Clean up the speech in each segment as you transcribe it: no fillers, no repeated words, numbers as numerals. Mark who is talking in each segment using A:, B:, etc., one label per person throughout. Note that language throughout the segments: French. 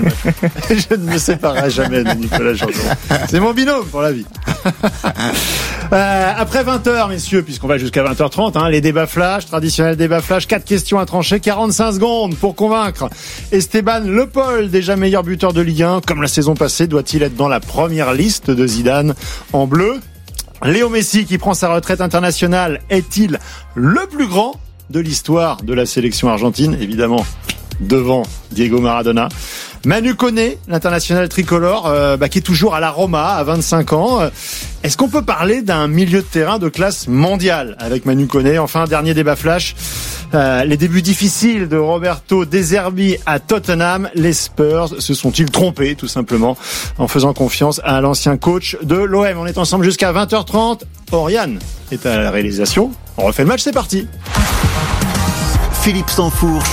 A: match. Je ne me séparerai jamais de Nicolas Jean-Jean. C'est mon binôme pour la vie. Après 20h, messieurs, puisqu'on va jusqu'à 20h30, les débats flash, traditionnels débats flash, 4 questions à trancher, 45 secondes pour convaincre Esteban Le Paul, déjà meilleur buteur de Ligue 1. Comme la saison passée, doit-il être dans la première liste de Zidane en bleu? Léo Messi, qui prend sa retraite internationale, est-il le plus grand de l'histoire de la sélection argentine? Évidemment, devant Diego Maradona. Manu Koné, l'international tricolore, qui est toujours à la Roma à 25 ans. Est-ce qu'on peut parler d'un milieu de terrain de classe mondiale avec Manu Koné? Enfin, dernier débat flash. Les débuts difficiles de Roberto De Zerbi à Tottenham. Les Spurs se sont-ils trompés, tout simplement, en faisant confiance à l'ancien coach de l'OM? On est ensemble jusqu'à 20h30. Oriane est à la réalisation. On refait le match, c'est parti.
B: Philippe Sansfourche.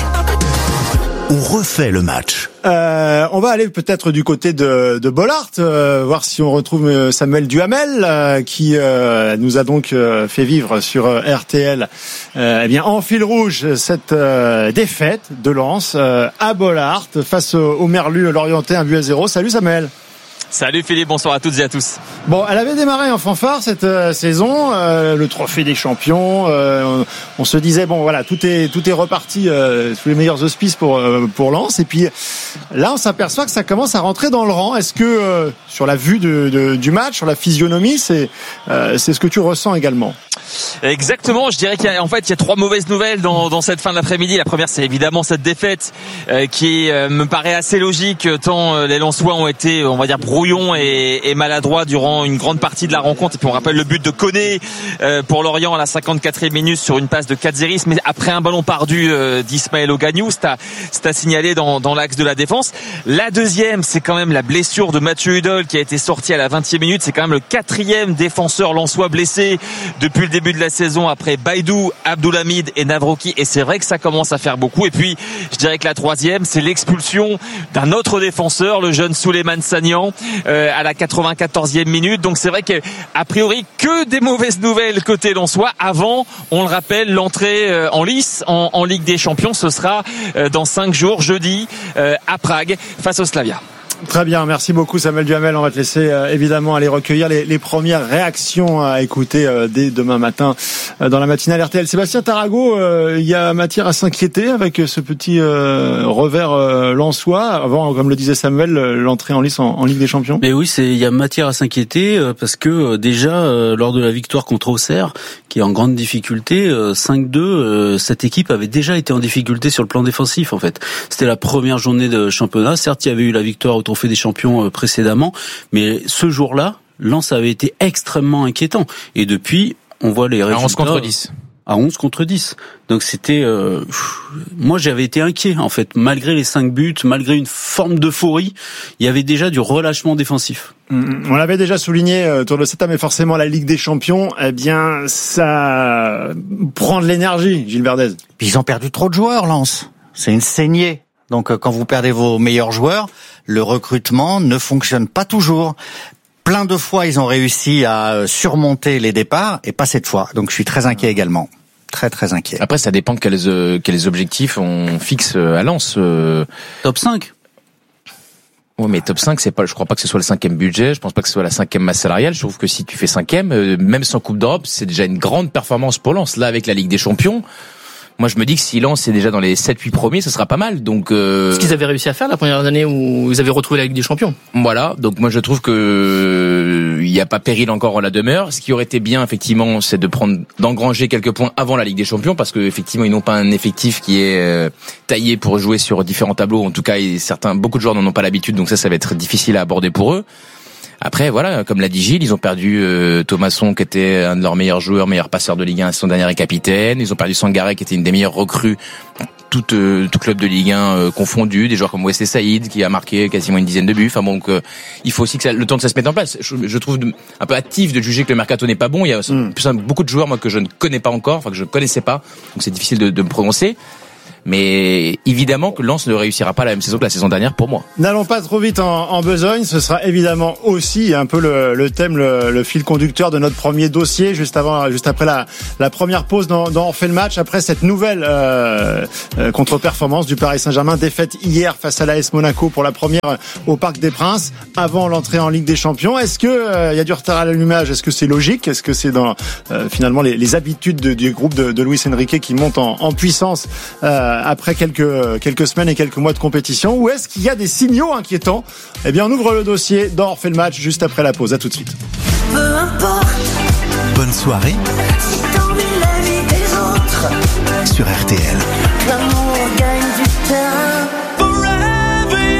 B: On refait le match.
A: On va aller peut-être du côté de Bollaert, voir si on retrouve Samuel Duhamel, qui nous a donc fait vivre sur RTL en fil rouge cette défaite de Lens à Bollaert face au Merlu Lorientais, 1-0. Salut Samuel.
C: Salut Philippe, bonsoir à toutes et à tous.
A: Bon, elle avait démarré en fanfare cette saison, le trophée des champions. On se disait tout est reparti sous les meilleurs auspices pour Lens. Et puis là, on s'aperçoit que ça commence à rentrer dans le rang. Est-ce que sur la vue du match, sur la physionomie, c'est ce que tu ressens également?
C: Exactement, je dirais qu'il y a 3 mauvaises nouvelles dans cette fin de l'après-midi. La première, c'est évidemment cette défaite qui me paraît assez logique tant les Lensois ont été, on va dire, brouillons et maladroits durant une grande partie de la rencontre. Et puis on rappelle le but de Koné pour Lorient à la 54e minute sur une passe de Katzeris, mais après un ballon perdu d'Ismaël Ogagnou, c'est à signaler dans l'axe de la défense. La deuxième, c'est quand même la blessure de Mathieu Hudol qui a été sorti à la 20e minute. C'est quand même le 4e défenseur lensois blessé depuis le début de la saison après Baïdou, Abdoulhamid et Navroki, et c'est vrai que ça commence à faire beaucoup. Et puis je dirais que la troisième, c'est l'expulsion d'un autre défenseur, le jeune Souleymane Sagnan, à la 94e minute. Donc c'est vrai que a priori que des mauvaises nouvelles côté lensois. Avant, on le rappelle, l'entrée en lice en Ligue des Champions, ce sera dans 5 jours, jeudi, à Prague face au Slavia.
A: Très bien, merci beaucoup Samuel Duhamel. On va te laisser évidemment aller recueillir les premières réactions à écouter dès demain matin dans la matinale RTL. Sébastien Tarago, il y a matière à s'inquiéter avec ce petit revers lensois avant, comme le disait Samuel, l'entrée en lice en Ligue des Champions.
D: Mais oui, il y a matière à s'inquiéter parce que déjà lors de la victoire contre Auxerre, qui est en grande difficulté, 5-2, cette équipe avait déjà été en difficulté sur le plan défensif en fait. C'était la première journée de championnat. Certes, il y avait eu la victoire au Trophée des Champions précédemment, mais ce jour-là, Lens avait été extrêmement inquiétant. Et depuis, on voit les résultats.
C: À 11 contre 10.
D: À 11 contre 10. Donc c'était... moi, j'avais été inquiet, en fait. Malgré les 5 buts, malgré une forme d'euphorie, il y avait déjà du relâchement défensif.
A: On l'avait déjà souligné autour de cette table, mais forcément, la Ligue des Champions, ça prend de l'énergie, Gilles Verdez.
B: Puis ils ont perdu trop de joueurs, Lens. C'est une saignée. Donc quand vous perdez vos meilleurs joueurs, le recrutement ne fonctionne pas toujours. Plein de fois, ils ont réussi à surmonter les départs, et pas cette fois. Donc je suis très inquiet également. Très très inquiet.
E: Après, ça dépend de quels objectifs on fixe à Lens.
D: Top 5.
E: Oui, mais top 5, je crois pas que ce soit le 5e budget, je pense pas que ce soit la 5e masse salariale. Je trouve que si tu fais 5e, même sans Coupe d'Europe, c'est déjà une grande performance pour Lens. Là, avec la Ligue des Champions, moi, je me dis que si Lens est déjà dans les 7-8 premiers, ça sera pas mal. Donc,
F: ce qu'ils avaient réussi à faire la première année où ils avaient retrouvé la Ligue des Champions.
E: Voilà. Donc, moi, je trouve que il n'y a pas péril encore en la demeure. Ce qui aurait été bien, effectivement, c'est d'engranger quelques points avant la Ligue des Champions, parce que effectivement, ils n'ont pas un effectif qui est taillé pour jouer sur différents tableaux. En tout cas, beaucoup de joueurs n'en ont pas l'habitude, donc ça va être difficile à aborder pour eux. Après, voilà, comme l'a dit Gilles, ils ont perdu Thomasson, qui était un de leurs meilleurs joueurs, meilleur passeur de Ligue 1, son dernier capitaine. Ils ont perdu Sangaré, qui était une des meilleures recrues, tout club de Ligue 1 confondu. Des joueurs comme Wesley Saïd, qui a marqué quasiment une dizaine de buts. Enfin bon, donc il faut aussi que le temps que ça se mette en place. Je trouve un peu hâtif de juger que le mercato n'est pas bon. Il y a beaucoup de joueurs, moi, que je ne connais pas encore, enfin que je ne connaissais pas. Donc c'est difficile de me prononcer. Mais évidemment que Lens ne réussira pas la même saison que la saison dernière pour moi.
A: N'allons pas trop vite en besogne. Ce sera évidemment aussi un peu le thème, le fil conducteur de notre premier dossier juste après la première pause dans On refait le match, après cette nouvelle contre-performance du Paris Saint-Germain, défaite hier face à l'AS Monaco pour la première au Parc des Princes avant l'entrée en Ligue des Champions. Est-ce que il y a du retard à l'allumage? Est-ce que c'est logique? Est-ce que c'est dans finalement les habitudes du groupe de Luis Enrique qui monte en puissance après quelques semaines et quelques mois de compétition, ou est-ce qu'il y a des signaux inquiétants? Eh bien, on ouvre le dossier dans On refait le match juste après la pause. À tout de suite.
G: Peu importe.
H: Bonne soirée.
G: Si t'envies la vie des autres.
H: Sur RTL.
G: L'amour gagne du terrain. Forever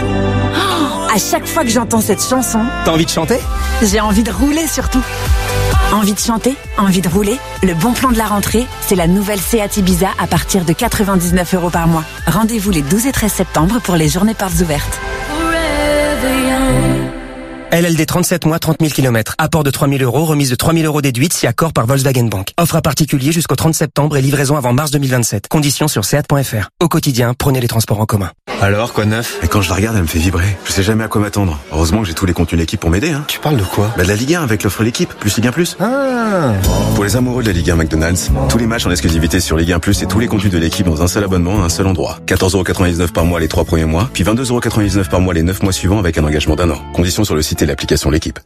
G: young.
I: À chaque fois que j'entends cette chanson,
H: T'as envie de chanter?
I: j'ai envie de rouler surtout. Envie de chanter, envie de rouler. Le bon plan de la rentrée, c'est la nouvelle Seat Ibiza à partir de 99 € par mois. Rendez-vous les 12 et 13 septembre pour les journées portes ouvertes.
G: Forever young.
J: LLD 37 mois, 30 000 km. Apport de 3 000 €, remise de 3 000 € déduite si accord par Volkswagen Bank. Offre à particulier jusqu'au 30 septembre et livraison avant mars 2027. Conditions sur seat.fr. Au quotidien, prenez les transports en commun.
K: Alors, quoi de neuf? Et quand je la regarde, elle me fait vibrer. Je sais jamais à quoi m'attendre. Heureusement que j'ai tous les contenus de l'équipe pour m'aider, hein.
H: Tu parles de quoi?
K: De la Ligue 1 avec l'offre l'équipe, plus Ligue 1 plus.
H: Ah.
K: Pour les amoureux de la Ligue 1 McDonald's, tous les matchs en exclusivité sur Ligue 1 plus et tous les contenus de l'équipe dans un seul abonnement à un seul endroit. 14,99 € par mois les 3 premiers mois, puis 22,99 € par mois les 9 mois suivants avec un engagement d'1 an. Conditions sur le site et l'application l'équipe.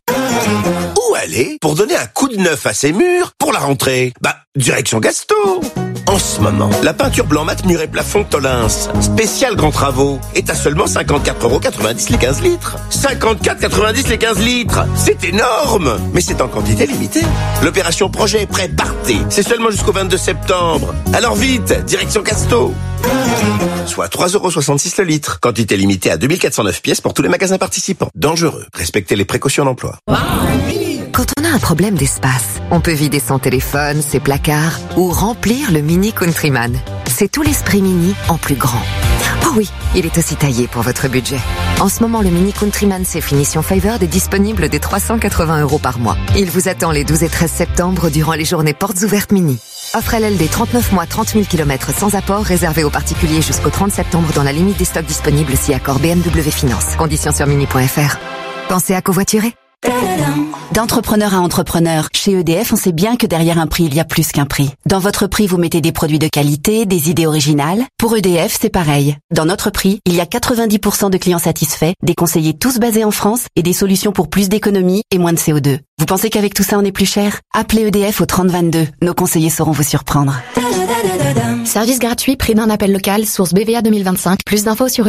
L: Où aller pour donner un coup de neuf à ses murs pour la rentrée? Direction Gasto. En ce moment, la peinture blanc mat mur et plafond Tolins, spécial grands travaux, est à seulement 54,90 € les 15 litres. 54,90 € les 15 litres. C'est énorme, mais c'est en quantité limitée. L'opération projet est prêt, partez. C'est seulement jusqu'au 22 septembre. Alors vite, direction Gasto. Soit 3,66 € le litre. Quantité limitée à 2409 pièces pour tous les magasins participants. Dangereux. Respectez les précautions d'emploi.
M: Quand on a un problème d'espace, on peut vider son téléphone, ses placards ou remplir le Mini Countryman. C'est tout l'esprit Mini en plus grand. Oh oui, il est aussi taillé pour votre budget. En ce moment, le Mini Countryman C finition Favored est disponible dès 380 € par mois. Il vous attend les 12 et 13 septembre durant les journées portes ouvertes Mini. Offre LLD 39 mois, 30 000 km sans apport, réservé aux particuliers jusqu'au 30 septembre dans la limite des stocks disponibles si accord BMW Finance. Conditions sur mini.fr. Pensez à covoiturer.
I: D'entrepreneur à entrepreneur, chez EDF, on sait bien que derrière un prix, il y a plus qu'un prix. Dans votre prix, vous mettez des produits de qualité, des idées originales. Pour EDF, c'est pareil. Dans notre prix, il y a 90% de clients satisfaits, des conseillers tous basés en France et des solutions pour plus d'économie et moins de CO2. Vous pensez qu'avec tout ça, on est plus cher? Appelez EDF au 3022. Nos conseillers sauront vous surprendre.
N: Service gratuit, prix d'un appel local, source BVA 2025. Plus d'infos sur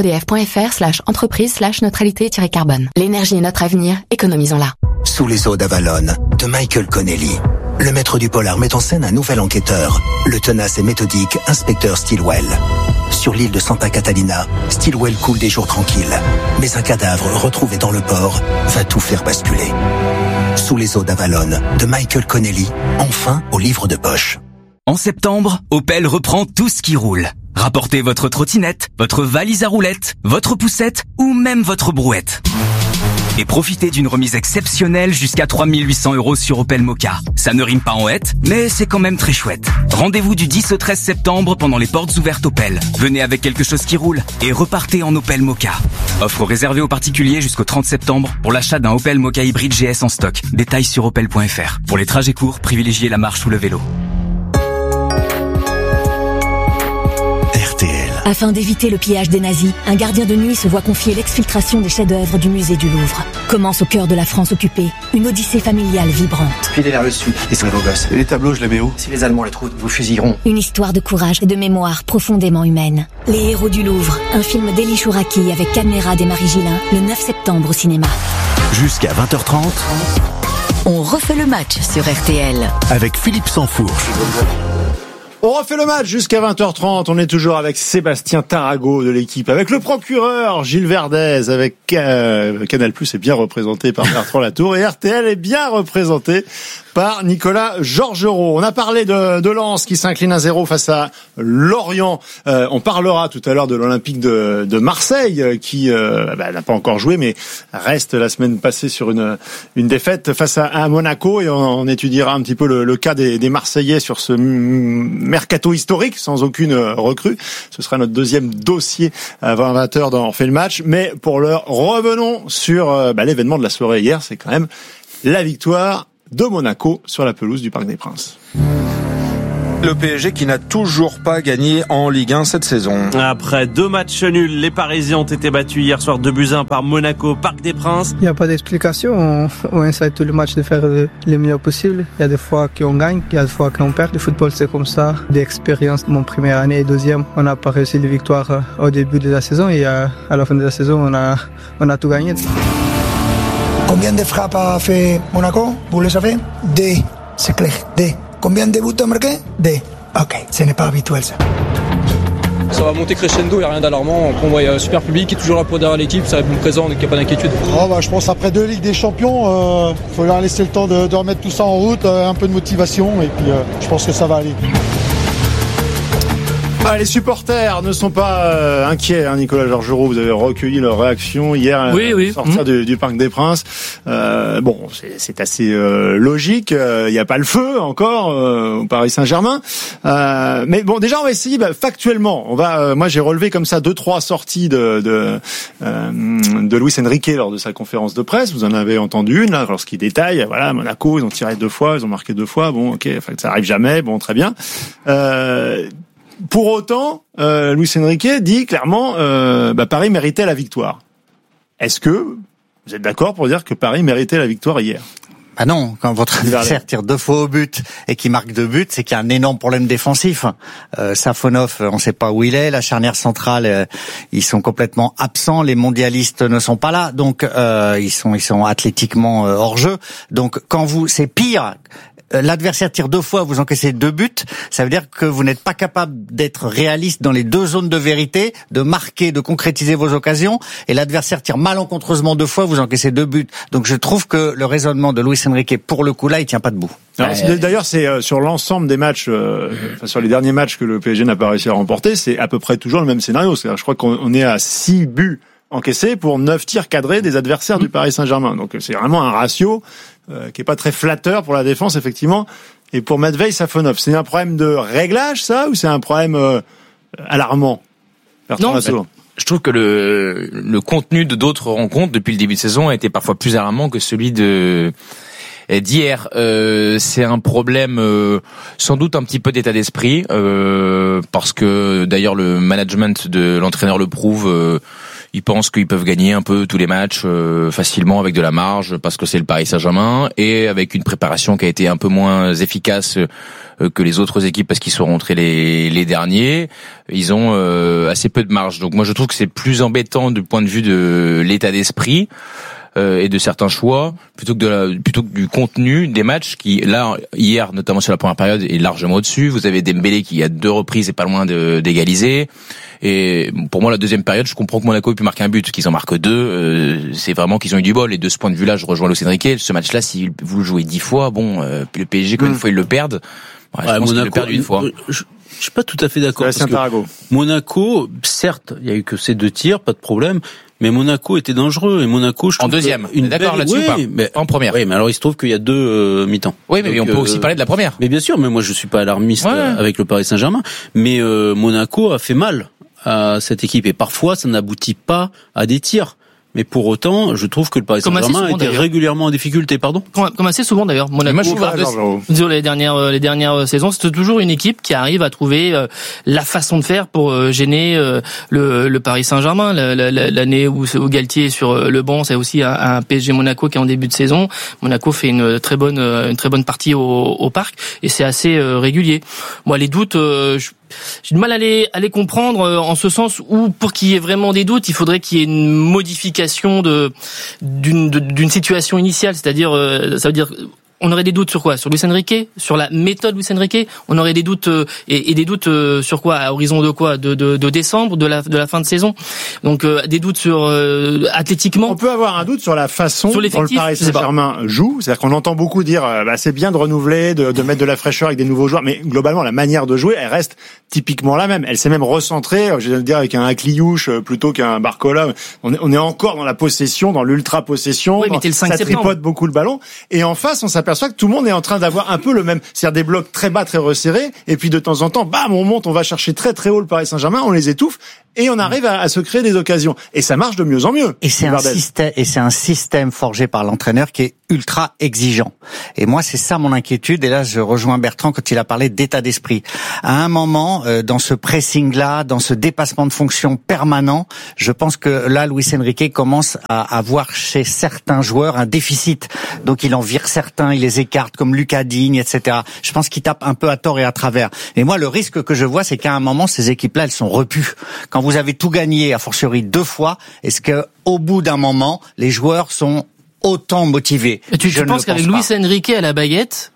N: edf.fr/entreprise/neutralité-carbone. L'énergie est notre avenir, économisons-la.
H: Sous les eaux d'Avalon, de Michael Connelly. Le maître du polar met en scène un nouvel enquêteur, le tenace et méthodique inspecteur Stilwell. Sur l'île de Santa Catalina, Stilwell coule des jours tranquilles. Mais un cadavre retrouvé dans le port va tout faire basculer. Sous les eaux d'Avalon, de Michael Connelly, enfin au livre de poche.
O: En septembre, Opel reprend tout ce qui roule. Rapportez votre trottinette, votre valise à roulettes, votre poussette ou même votre brouette. Et profitez d'une remise exceptionnelle jusqu'à 3 800 € sur Opel Mokka. Ça ne rime pas en hête, mais c'est quand même très chouette. Rendez-vous du 10 au 13 septembre pendant les portes ouvertes Opel. Venez avec quelque chose qui roule et repartez en Opel Mokka. Offre réservée aux particuliers jusqu'au 30 septembre pour l'achat d'un Opel Mokka hybride GS en stock. Détails sur opel.fr. Pour les trajets courts, privilégiez la marche ou le vélo.
P: Afin d'éviter le pillage des nazis, un gardien de nuit se voit confier l'exfiltration des chefs-d'œuvre du musée du Louvre. Commence au cœur de la France occupée, une odyssée familiale vibrante.
Q: Filez vers le sud, et serez vos gosses. Et les tableaux, je les mets où? Si les Allemands les trouvent, vous fusilleront.
P: Une histoire de courage et de mémoire profondément humaine. Les héros du Louvre, un film d'Elie Chouraki avec Caméra des Marie Gillin, le 9 septembre au cinéma.
H: Jusqu'à 20h30,
M: on refait le match sur RTL.
H: Avec Philippe Sansfourche.
A: On refait le match jusqu'à 20h30. On est toujours avec Sébastien Tarago de l'équipe, avec le procureur Gilles Verdez, avec Canal+ est bien représenté par Bertrand Latour et RTL est bien représenté par Nicolas Georgerot. On a parlé de Lens qui s'incline à 0 face à Lorient. On parlera tout à l'heure de l'Olympique de Marseille qui n'a pas encore joué mais reste la semaine passée sur une défaite face à Monaco et on étudiera un petit peu le cas des Marseillais sur ce mercato historique sans aucune recrue. Ce sera notre deuxième dossier à 20h dans On fait le match. Mais pour l'heure, revenons sur l'événement de la soirée hier. C'est quand même la victoire de Monaco sur la pelouse du Parc des Princes.
R: Le PSG qui n'a toujours pas gagné en Ligue 1 cette saison.
S: Après 2 matchs nuls, les Parisiens ont été battus hier soir 2-1 par Monaco, Parc des Princes.
T: Il n'y a pas d'explication. On essaie tout le match de faire le mieux possible. Il y a des fois qu'on gagne, il y a des fois qu'on perd. Le football, c'est comme ça. D'expérience, mon première année et deuxième, on n'a pas réussi les victoires au début de la saison et à la fin de la saison, on a tout gagné.
U: Combien de frappes a fait Monaco? Vous le savez? 2, c'est clair. 2. Combien de buts a marqué? 2. Ok, ce n'est pas habituel ça.
V: Ça va monter crescendo, il n'y a rien d'alarmant. Il y a un super public qui est toujours là pour derrière l'équipe, ça va être présent, donc il n'y a pas d'inquiétude.
W: Je pense après 2 Ligues des Champions, il faut leur laisser le temps de remettre tout ça en route, un peu de motivation et puis je pense que ça va aller.
A: Les supporters ne sont pas inquiets, Nicolas Georgerot. Vous avez recueilli leur réaction hier sortir du Parc des Princes. C'est assez logique. Il n'y a pas le feu encore au Paris Saint-Germain. Mais bon, déjà on va essayer factuellement. Moi j'ai relevé comme ça 2-3 sorties de Luis Enrique lors de sa conférence de presse. Vous en avez entendu une là lorsqu'il détaille. Voilà, Monaco, ils ont tiré 2 fois, ils ont marqué 2 fois. Bon, ok, ça arrive jamais. Bon, très bien. Pour autant, Luis Enrique dit clairement Paris méritait la victoire. Est-ce que vous êtes d'accord pour dire que Paris méritait la victoire hier?
B: Non, quand votre adversaire tire 2 fois au but et qu'il marque 2 buts, c'est qu'il y a un énorme problème défensif. Safonov, on ne sait pas où il est. La charnière centrale, ils sont complètement absents. Les mondialistes ne sont pas là, donc ils sont athlétiquement hors jeu. Donc c'est pire. L'adversaire tire 2 fois, vous encaissez 2 buts, ça veut dire que vous n'êtes pas capable d'être réaliste dans les 2 zones de vérité, de marquer, de concrétiser vos occasions, et l'adversaire tire malencontreusement 2 fois, vous encaissez 2 buts. Donc je trouve que le raisonnement de Luis Enrique, pour le coup là, il tient pas debout.
A: D'ailleurs, c'est sur l'ensemble des matchs, sur les derniers matchs que le PSG n'a pas réussi à remporter, c'est à peu près toujours le même scénario. C'est-à-dire, je crois qu'on est à 6 buts encaissés pour 9 tirs cadrés des adversaires du Paris Saint-Germain. Donc c'est vraiment un ratio qui est pas très flatteur pour la défense, effectivement. Et pour Matvei Safonov, c'est un problème de réglage, ça, ou c'est un problème alarmant?
E: Non, je trouve que le contenu de d'autres rencontres depuis le début de saison a été parfois plus alarmant que celui d'hier. C'est un problème sans doute un petit peu d'état d'esprit, parce que d'ailleurs le management de l'entraîneur le prouve. Ils pensent qu'ils peuvent gagner un peu tous les matchs facilement avec de la marge parce que c'est le Paris Saint-Germain, et avec une préparation qui a été un peu moins efficace que les autres équipes parce qu'ils sont rentrés les derniers. Ils ont assez peu de marge. Donc moi je trouve que c'est plus embêtant du point de vue de l'état d'esprit et de certains choix plutôt que du contenu des matchs qui là hier notamment sur la première période est largement au-dessus. Vous avez Dembélé qui à 2 reprises est pas loin d'égaliser. Et pour moi, la deuxième période, je comprends que Monaco ait pu marquer un but, qu'ils en marquent 2. C'est vraiment qu'ils ont eu du bol. Et de ce point de vue-là, je rejoins Luis Enrique. Ce match-là, si vous le jouez 10 fois, le PSG, quand une fois ils le perdent, je pense qu'ils le perdent une fois.
D: Je suis pas tout à fait d'accord. Parce que Monaco, certes, il y a eu que ces 2 tirs, pas de problème. Mais Monaco était dangereux, et Monaco, je trouve
E: en deuxième. D'accord là-dessus ou pas?
D: Mais
E: en première.
D: Oui, mais alors il se trouve qu'il y a 2 mi-temps.
E: Oui, mais donc, on peut aussi parler de la première.
D: Mais bien sûr, mais moi je suis pas alarmiste avec le Paris Saint-Germain. Mais Monaco a fait mal à cette équipe, et parfois ça n'aboutit pas à des tirs. Mais pour autant, je trouve que le Paris Saint-Germain était régulièrement en difficulté, pardon.
F: Comme assez souvent d'ailleurs. Monaco, sur les dernières saisons, c'est toujours une équipe qui arrive à trouver la façon de faire pour gêner le Paris Saint-Germain. L'année où Galtier est sur le banc, c'est aussi un PSG Monaco qui est en début de saison. Monaco fait une très bonne partie au parc, et c'est assez régulier. Moi, les doutes, j'ai du mal à les comprendre en ce sens où, pour qu'il y ait vraiment des doutes, il faudrait qu'il y ait une modification d'une situation initiale, c'est-à-dire ça veut dire on aurait des doutes sur quoi? Sur Luis Enrique? Sur la méthode Luis Enrique? On aurait des doutes et des doutes sur quoi? À horizon de quoi? De décembre, de la fin de saison. Donc des doutes sur athlétiquement.
A: On peut avoir un doute sur la façon dont le Paris Saint-Germain joue. C'est-à-dire qu'on entend beaucoup dire c'est bien de renouveler, de mettre de la fraîcheur avec des nouveaux joueurs, mais globalement la manière de jouer, elle reste typiquement la même. Elle s'est même recentrée, je vais dire, avec un Cliouche plutôt qu'un Barcola. On est encore dans la possession, dans l'ultra possession.
F: Oui, mais t'es le 5
A: ça
F: septembre.
A: tripote beaucoup le ballon. Et en face, on s'aperçoit m'aperçois que tout le monde est en train d'avoir un peu le même, c'est-à-dire des blocs très bas, très resserrés, et puis de temps en temps, bam, on monte, on va chercher très très haut le Paris Saint-Germain, on les étouffe, et on arrive à se créer des occasions. Et ça marche de mieux en mieux.
B: Et c'est un système forgé par l'entraîneur qui est ultra exigeant. Et moi, c'est ça mon inquiétude. Et là, je rejoins Bertrand quand il a parlé d'état d'esprit. À un moment, dans ce pressing-là, dans ce dépassement de fonction permanent, je pense que là, Luis Enrique commence à avoir chez certains joueurs un déficit. Donc, il en vire certains, il les écarte, comme Lucas Digne, etc. Je pense qu'il tape un peu à tort et à travers. Et moi, le risque que je vois, c'est qu'à un moment, ces équipes-là, elles sont repues. Quand vous avez tout gagné, a fortiori 2 fois, est-ce que au bout d'un moment, les joueurs sont autant motivés?
F: Tu penses qu'avec Luis Enrique à la baguette,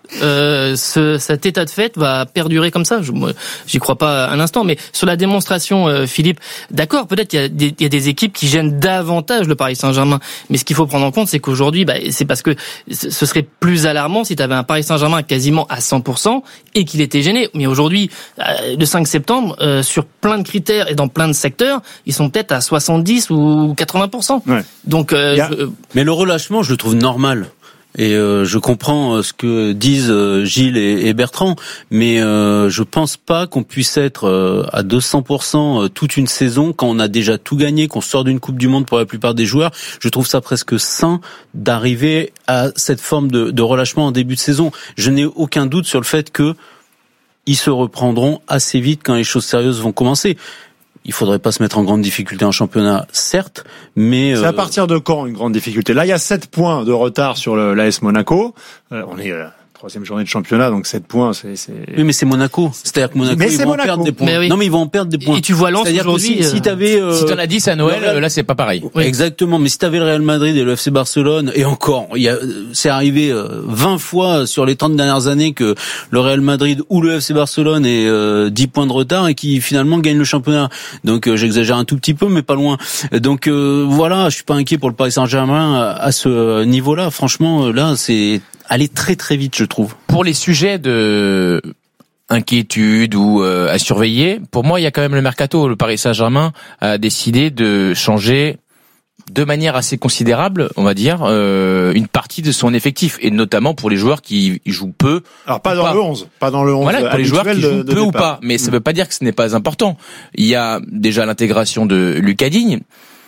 F: cet état de fait va perdurer comme ça? Moi, j'y crois pas un instant. Mais sur la démonstration, Philippe, d'accord, peut-être il y a des équipes qui gênent davantage le Paris Saint-Germain. Mais ce qu'il faut prendre en compte, c'est qu'aujourd'hui, c'est parce que ce serait plus alarmant si tu avais un Paris Saint-Germain quasiment à 100% et qu'il était gêné. Mais aujourd'hui, le 5 septembre, sur plein de critères et dans plein de secteurs, ils sont peut-être à 70 ou 80%. Ouais. Donc,
D: mais le relâchement, je le trouve normal. Et je comprends ce que disent Gilles et Bertrand, mais je pense pas qu'on puisse être à 200% toute une saison quand on a déjà tout gagné, qu'on sort d'une Coupe du Monde pour la plupart des joueurs. Je trouve ça presque sain d'arriver à cette forme de relâchement en début de saison. Je n'ai aucun doute sur le fait que ils se reprendront assez vite quand les choses sérieuses vont commencer. Il faudrait pas se mettre en grande difficulté en championnat, certes, mais...
A: C'est à partir de quand une grande difficulté? Là, il y a 7 points de retard sur l'AS Monaco. On est... 3e journée de championnat, donc 7 points, c'est...
D: Oui, mais c'est Monaco. C'est-à-dire que Monaco, ils vont en perdre des points.
F: Mais oui.
D: Non, mais ils vont en perdre des points.
F: Et tu vois Lens aujourd'hui...
E: Si t'en as 10 à Noël, là, c'est pas pareil.
D: Oui. Exactement. Mais si t'avais le Real Madrid et le FC Barcelone, et encore, c'est arrivé 20 fois sur les 30 dernières années que le Real Madrid ou le FC Barcelone ait 10 points de retard et qui finalement gagne le championnat. Donc, j'exagère un tout petit peu, mais pas loin. Donc, voilà, je suis pas inquiet pour le Paris Saint-Germain à ce niveau-là. Franchement, là, c'est aller très très vite, je trouve.
E: Pour les sujets de inquiétude ou à surveiller, pour moi, il y a quand même le mercato. Le Paris Saint-Germain a décidé de changer de manière assez considérable, on va dire, une partie de son effectif, et notamment pour les joueurs qui jouent peu.
A: Alors pas dans le 11, pas dans le 11.
E: Voilà, pour les joueurs qui jouent peu ou
A: départ.
E: pas, mais ça veut pas dire que ce n'est pas important. Il y a déjà l'intégration de Lucas Digne,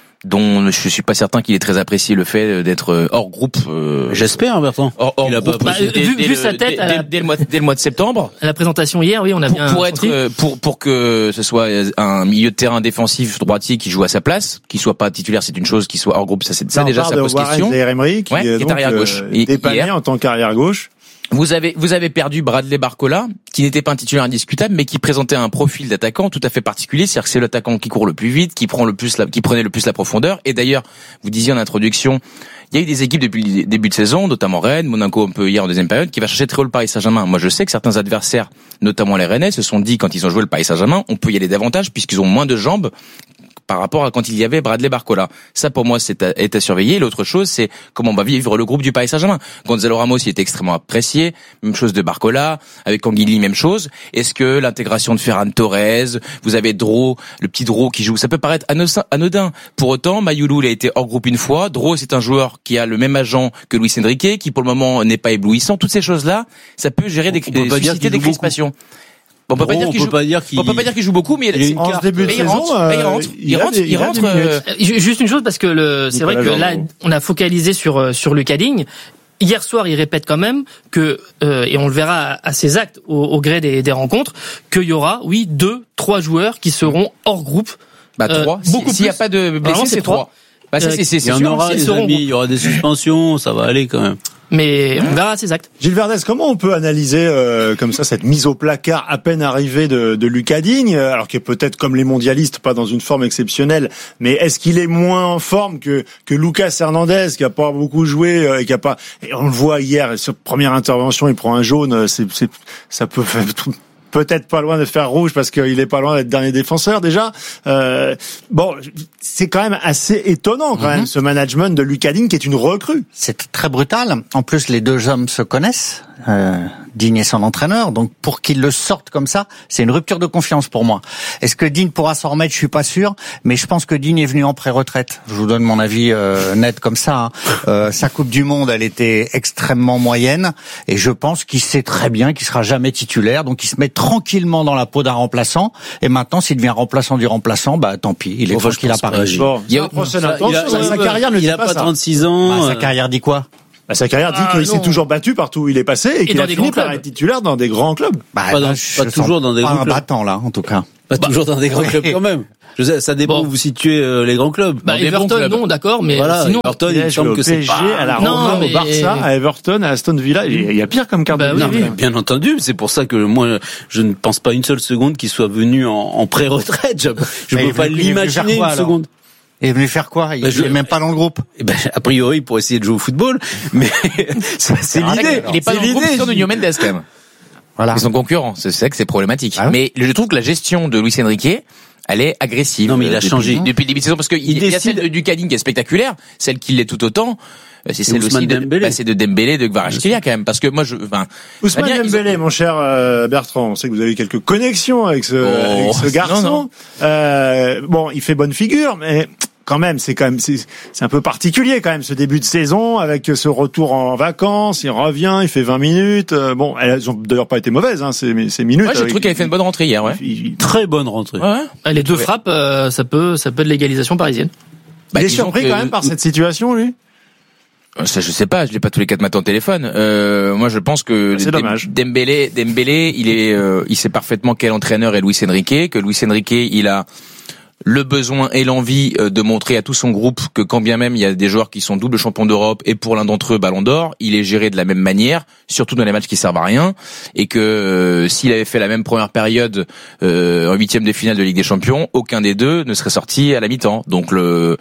E: dont je suis pas certain qu'il ait très apprécié le fait d'être hors groupe.
D: J'espère, Bertrand.
E: Hors
F: il a
E: groupe.
F: Pas vu sa tête
E: dès le mois de septembre.
F: À la présentation hier, oui, on a bien
E: pour que ce soit un milieu de terrain défensif droitier qui joue à sa place, qui soit pas titulaire, c'est une chose, qui soit hors groupe, ça déjà ça pose question.
A: Emery, qui est arrière gauche, dépanné en tant qu'arrière gauche.
E: Vous avez perdu Bradley Barcola, qui n'était pas un titulaire indiscutable, mais qui présentait un profil d'attaquant tout à fait particulier. C'est-à-dire que c'est l'attaquant qui court le plus vite, qui prenait le plus la profondeur. Et d'ailleurs, vous disiez en introduction, il y a eu des équipes depuis le début de saison, notamment Rennes, Monaco un peu hier en deuxième période, qui va chercher très haut le Paris Saint-Germain. Moi, je sais que certains adversaires, notamment les Rennais, se sont dit quand ils ont joué le Paris Saint-Germain, on peut y aller davantage puisqu'ils ont moins de jambes par rapport à quand il y avait Bradley Barcola. Ça, pour moi, est à surveiller. L'autre chose, c'est comment on va vivre le groupe du Paris Saint-Germain. Gonzalo Ramos, il était extrêmement apprécié. Même chose de Barcola. Avec Canguilhi, même chose. Est-ce que l'intégration de Ferran Torres, vous avez Dro, le petit Dro qui joue, ça peut paraître anodin. Pour autant, Mayoulou, il a été hors groupe une fois. Dro, c'est un joueur qui a le même agent que Luis Enrique, qui pour le moment n'est pas éblouissant. Toutes ces choses-là, ça peut gérer susciter des crispations. On peut pas dire qu'il joue beaucoup, mais
A: il rentre.
F: Juste une chose, parce que c'est vrai que là, on a focalisé sur Lucas Digne. Hier soir, il répète quand même que, et on le verra à ses actes au gré des rencontres, qu'il y aura, 2-3 joueurs qui seront hors groupe.
E: 3. S'il n'y a pas de blessés, c'est 3.
D: Il y en aura, les amis, il y aura des suspensions, ça va aller quand même.
F: Mais on verra ses actes.
A: Gilles Verdez, comment on peut analyser comme ça cette mise au placard à peine arrivée de Lucas Digne, alors qu'il est peut-être comme les mondialistes, pas dans une forme exceptionnelle, mais est-ce qu'il est moins en forme que Lucas Hernandez, qui a pas beaucoup joué, et qui a pas, et on le voit hier, sur première intervention, il prend un jaune, ça peut faire peut-être pas loin de faire rouge parce qu'il est pas loin d'être dernier défenseur déjà. Bon, c'est quand même assez étonnant quand même ce management de Lucas Digne qui est une recrue.
B: C'est très brutal. En plus, les deux hommes se connaissent. Digne est son entraîneur, donc pour qu'il le sorte comme ça, c'est une rupture de confiance pour moi. Est-ce que Digne pourra s'en remettre? Je suis pas sûr, mais je pense que Digne est venu en pré-retraite. Je vous donne mon avis net comme ça. Sa Coupe du Monde, elle était extrêmement moyenne, et je pense qu'il sait très bien qu'il sera jamais titulaire, donc il se met tranquillement dans la peau d'un remplaçant. Et maintenant, s'il devient remplaçant du remplaçant, bah tant pis, il est tranquille à Paris.
A: Sa carrière ne dit pas ça.
D: 36 ans.
B: Sa carrière dit quoi?
A: Sa carrière dit qu'il s'est toujours battu partout où il est passé et qu'il a fini par être titulaire dans des grands clubs.
D: Pas toujours dans des grands clubs.
B: Pas un battant là, en tout cas.
D: Pas toujours dans des grands clubs quand même. Je sais, ça dépend où vous situez les grands clubs.
F: Everton, non, d'accord, mais
D: voilà,
F: sinon.
D: Everton, il me semble que c'est pas...
A: à la Roma, au Barça, à Everton, à Aston Villa, il y a pire comme carte de visite.
D: Bien entendu, c'est pour ça que moi, je ne pense pas une seule seconde qu'il soit venu en pré-retraite. Je peux pas l'imaginer une seconde.
B: Et venu faire quoi? Il est même pas dans le groupe.
D: A priori, pour essayer de jouer au football, mais c'est l'idée.
E: Il est pas dans le groupe sur Nuno Mendes quand même.
B: Voilà.
E: Ils sont concurrents. C'est vrai que c'est problématique. Ah, mais je trouve que la gestion de Luis Enrique, elle est agressive.
D: Non, mais il a changé
E: depuis le début de saison, parce que il y a celle du Cadine qui est spectaculaire, celle qui l'est tout autant. C'est celle aussi de Dembélé, de Kvaratskhelia quand même, parce que moi
A: Ousmane Dembélé, mon cher Bertrand, on sait que vous avez quelques connexions avec ce garçon. Bon, il fait bonne figure, mais quand même, c'est un peu particulier quand même ce début de saison avec ce retour en vacances. Il revient, il fait 20 minutes. Bon, elles ont d'ailleurs pas été mauvaises, ces minutes.
E: Ouais, j'ai trouvé qu'elle avait fait une bonne rentrée hier. Ouais.
D: Très bonne rentrée.
F: Ouais. Les deux frappes, ça peut de l'égalisation parisienne.
A: Il est surpris quand même par cette situation, lui.
E: Ça, je sais pas, je l'ai pas tous les 4 matins au téléphone. Moi, je pense que
A: c'est dommage.
E: Dembélé, il sait parfaitement quel entraîneur est Luis Enrique, que Luis Enrique, il a le besoin et l'envie de montrer à tout son groupe que quand bien même il y a des joueurs qui sont double champions d'Europe et pour l'un d'entre eux Ballon d'Or, il est géré de la même manière, surtout dans les matchs qui servent à rien, et que s'il avait fait la même première période en 8e de finale de Ligue des Champions, aucun des deux ne serait sorti à la mi-temps. Donc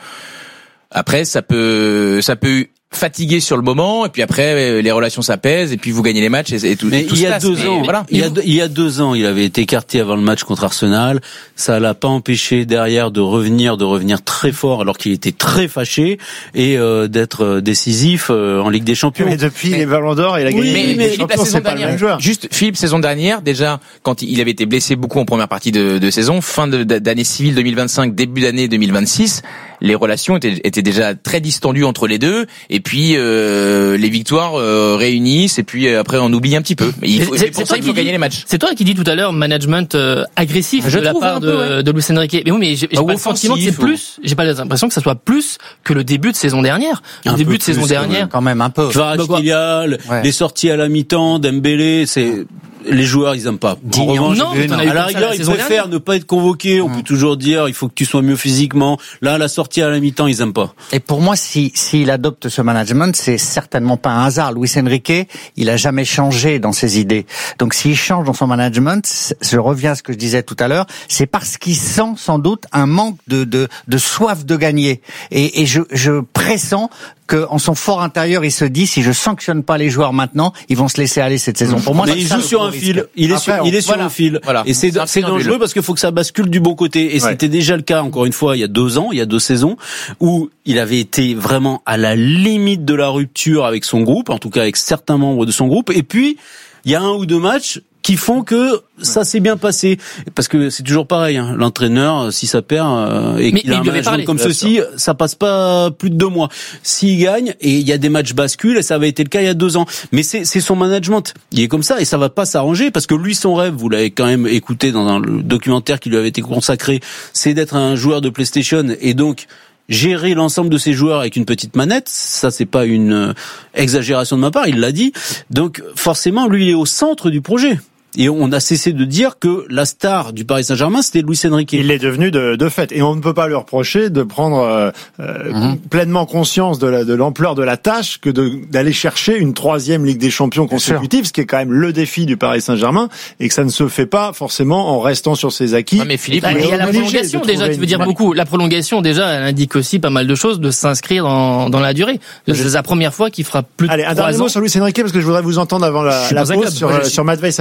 E: après ça peut fatigué sur le moment, et puis après les relations s'apaisent, et puis vous gagnez les matchs et tout.
D: Mais
E: tout
D: il y a 2 ans,
E: voilà.
D: il y a 2 ans, il avait été écarté avant le match contre Arsenal. Ça l'a pas empêché derrière de revenir très fort, alors qu'il était très fâché, et d'être décisif en Ligue des Champions.
A: Mais depuis les Ballons d'Or, il a gagné.
E: Mais Philippe, la saison dernière, juste Philippe, saison dernière, déjà quand il avait été blessé beaucoup en première partie de saison, fin d'année civile 2025, début d'année 2026. Les relations étaient déjà très distendues entre les deux, et puis les victoires réunissent, et puis après on oublie un petit peu. Mais pour ça il faut gagner les matchs.
F: C'est toi qui dis tout à l'heure management agressif de la part de Luis Enrique. Mais oui, mais j'ai pas le sentiment que c'est plus. J'ai pas l'impression que ça soit plus que le début de saison dernière. Le début de saison dernière,
B: quand même un peu.
D: Kvaratskhelia, les sorties à la mi-temps, Dembélé, c'est les joueurs ils aiment pas. En revanche, à la rigueur ils préfèrent ne pas être convoqués. On peut toujours dire il faut que tu sois mieux physiquement. Là la sortie à la mi-temps ils aiment pas.
B: Et pour moi s'il adopte ce management, c'est certainement pas un hasard. Luis Enrique, il a jamais changé dans ses idées. Donc s'il change dans son management, je reviens à ce que je disais tout à l'heure, c'est parce qu'il sent sans doute un manque de soif de gagner. Et je pressens que en son fort intérieur, il se dit si je sanctionne pas les joueurs maintenant, ils vont se laisser aller cette saison. Pour moi,
D: mais il joue sur un fil. Il est sur un fil.
E: Voilà.
D: Et c'est dangereux parce qu'il faut que ça bascule du bon côté. Et c'était déjà le cas encore une fois il y a 2 ans, il y a 2 saisons où il avait été vraiment à la limite de la rupture avec son groupe, en tout cas avec certains membres de son groupe. Et puis il y a 1 ou 2 matchs qui font que ça s'est bien passé, parce que c'est toujours pareil, hein. L'entraîneur, si ça perd et qu'il a un management comme ceci, ça passe pas plus de 2 mois. S'il gagne, et il y a des matchs bascules, et ça avait été le cas il y a 2 ans, mais c'est son management, il est comme ça, et ça va pas s'arranger, parce que lui, son rêve, vous l'avez quand même écouté dans le documentaire qui lui avait été consacré, c'est d'être un joueur de PlayStation, et donc gérer l'ensemble de ses joueurs avec une petite manette, ça c'est pas une exagération de ma part, il l'a dit. Donc forcément, lui il est au centre du projet. Et on a cessé de dire que la star du Paris Saint-Germain, c'était Luis Enrique.
A: Il est devenu de fait. Et on ne peut pas lui reprocher de prendre pleinement conscience de l'ampleur de la tâche que d'aller chercher une 3e Ligue des Champions consécutive, ce qui est quand même le défi du Paris Saint-Germain, et que ça ne se fait pas forcément en restant sur ses acquis.
E: Ouais, mais Philippe,
F: il y a la prolongation déjà qui veut dire beaucoup. La prolongation déjà, elle indique aussi pas mal de choses, de s'inscrire dans la durée. C'est la première fois qu'il fera plus de 3 ans.
A: Allez, un dernier mot sur Luis Enrique, parce que je voudrais vous entendre avant la pause sur Matvei Safonov.
R: Je suis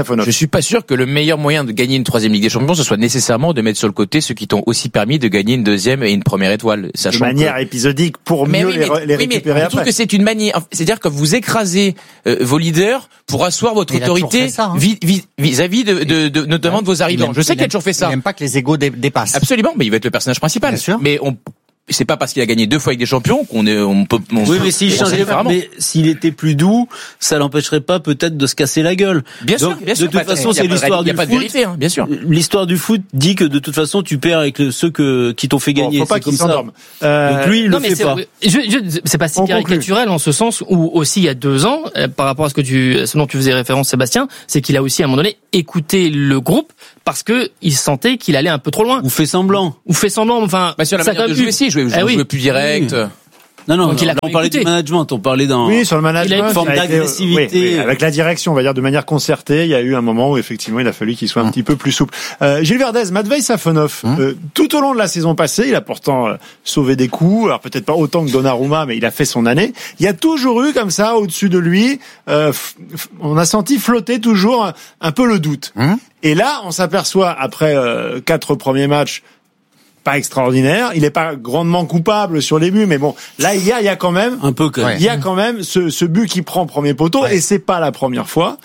E: suis pas sûr que le meilleur moyen de gagner une 3e Ligue des Champions, ce soit nécessairement de mettre sur le côté ceux qui t'ont aussi permis de gagner une 2e et une 1re étoile.
A: De manière épisodique pour mieux les récupérer après.
E: Je trouve que c'est une manière, c'est-à-dire que vous écrasez vos leaders pour asseoir votre autorité vis-à-vis de notamment de vos arrivants. Je sais qu'il a toujours fait ça.
B: Il n'aime pas que les égos dépassent.
E: Absolument, mais il va être le personnage principal.
B: Bien sûr.
E: Mais c'est pas parce qu'il a gagné 2 fois avec des champions qu'on peut.
D: Oui, mais s'il changeait vraiment. Mais s'il était plus doux, ça l'empêcherait pas peut-être de se casser la gueule.
E: Bien sûr.
D: De toute façon, c'est l'histoire du foot.
E: Il y a pas de vérité, hein, bien sûr.
D: L'histoire du foot dit que de toute façon, tu perds avec ceux qui t'ont fait gagner.
A: Faut pas qu'il s'endorme.
D: Donc lui, il le fait pas.
F: C'est pas si caricatural en ce sens où aussi il y a 2 ans, par rapport à ce dont tu faisais référence, Sébastien, c'est qu'il a aussi à un moment donné écouté le groupe parce que il sentait qu'il allait un peu trop loin.
D: Ou fait semblant.
F: Enfin,
E: sur la manière de jouer, si, jouer plus direct.
D: Oui. Non, on parlait du management, on parlait d'un...
A: Oui, sur le management.
D: Une forme d'agressivité.
A: Oui, avec la direction, on va dire, de manière concertée, il y a eu un moment où, effectivement, il a fallu qu'il soit un petit peu plus souple. Gilles Verdez, Matvei Safonov, tout au long de la saison passée, il a pourtant sauvé des coups, alors peut-être pas autant que Donnarumma, mais il a fait son année. Il y a toujours eu, comme ça, au-dessus de lui, on a senti flotter toujours un peu le doute. Et là, on s'aperçoit, après 4 premiers matchs, pas extraordinaire, il est pas grandement coupable sur les buts, mais bon, là il y a quand même
D: un peu
A: il y a quand même ce but qui prend premier poteau et c'est pas la première fois.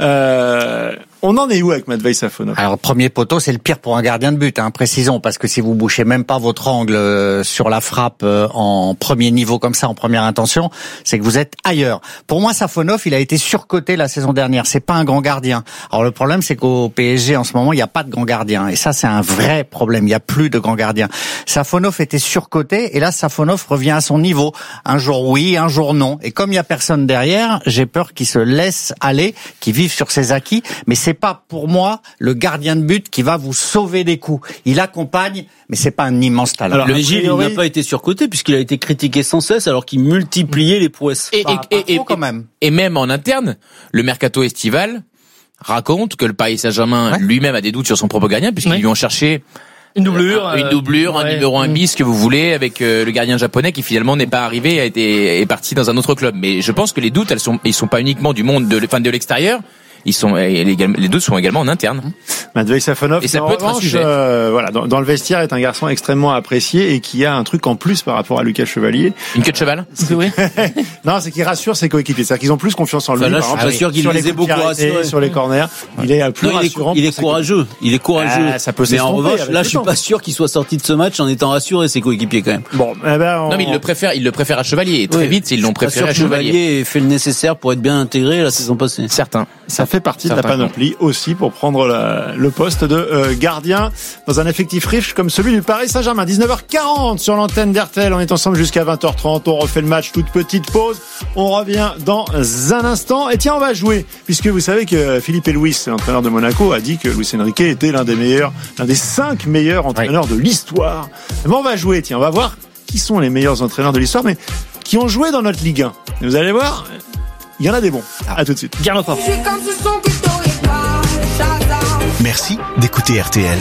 A: On en est où avec Matvei Safonov?
B: Alors, premier poteau, c'est le pire pour un gardien de but, précisons, parce que si vous bouchez même pas votre angle sur la frappe en premier niveau comme ça, en première intention, c'est que vous êtes ailleurs. Pour moi, Safonov, il a été surcoté la saison dernière. C'est pas un grand gardien. Alors, le problème, c'est qu'au PSG, en ce moment, il n'y a pas de grand gardien. Et ça, c'est un vrai problème. Il n'y a plus de grand gardien. Safonov était surcoté, et là, Safonov revient à son niveau. Un jour oui, un jour non. Et comme il n'y a personne derrière, j'ai peur qu'il se laisse aller, qu'il vive sur ses acquis. Mais c'est pas pour moi le gardien de but qui va vous sauver des coups. Il accompagne, mais c'est pas un immense talent.
D: Alors, le Gilles, il n'a pas été surcoté puisqu'il a été critiqué sans cesse alors qu'il multipliait les prouesses.
E: Et même en interne, le mercato estival raconte que le Paris Saint-Germain lui-même a des doutes sur son propre gardien puisqu'ils lui ont cherché
F: une doublure,
E: un numéro 1 bis que vous voulez avec le gardien japonais qui finalement n'est pas arrivé, est parti dans un autre club. Mais je pense que les doutes, ils sont pas uniquement du monde de l'extérieur. Les doutes sont également en interne.
A: Matvei Safonov,
E: et ça peut être un sujet.
A: Dans le vestiaire, est un garçon extrêmement apprécié et qui a un truc en plus par rapport à Lucas Chevalier.
E: Une queue de cheval.
F: Oui.
A: Non, c'est qu'il rassure ses coéquipiers. C'est-à-dire qu'ils ont plus confiance en lui.
D: Là, je suis pas sûr qu'il les ait beaucoup rassurés
A: sur les corners. Il est plus rassurant.
D: Il est courageux. Il est courageux.
A: Ça peut
D: mais en revanche, là, je suis pas sûr qu'il soit sorti de ce match en étant rassuré ses coéquipiers quand même.
A: Bon,
E: non, mais il le préfère à Chevalier. Et très vite, ils l'ont préféré à Chevalier.
D: Chevalier fait le nécessaire pour être bien intégré la saison passée.
E: Certains.
A: Ça fait partie de la panoplie aussi pour prendre le poste de gardien dans un effectif riche comme celui du Paris Saint-Germain. 19h40 sur l'antenne d'RTL. On est ensemble jusqu'à 20h30. On refait le match. Toute petite pause. On revient dans un instant. Et tiens, on va jouer puisque vous savez que Philippe Luis, entraîneur de Monaco, a dit que Luis Enrique était l'un des 5 meilleurs entraîneurs de l'histoire. Mais on va jouer. Tiens, on va voir qui sont les meilleurs entraîneurs de l'histoire, mais qui ont joué dans notre Ligue 1. Et vous allez voir, il y en a des bons. À tout de suite.
F: Garde fort.
H: Merci d'écouter RTL.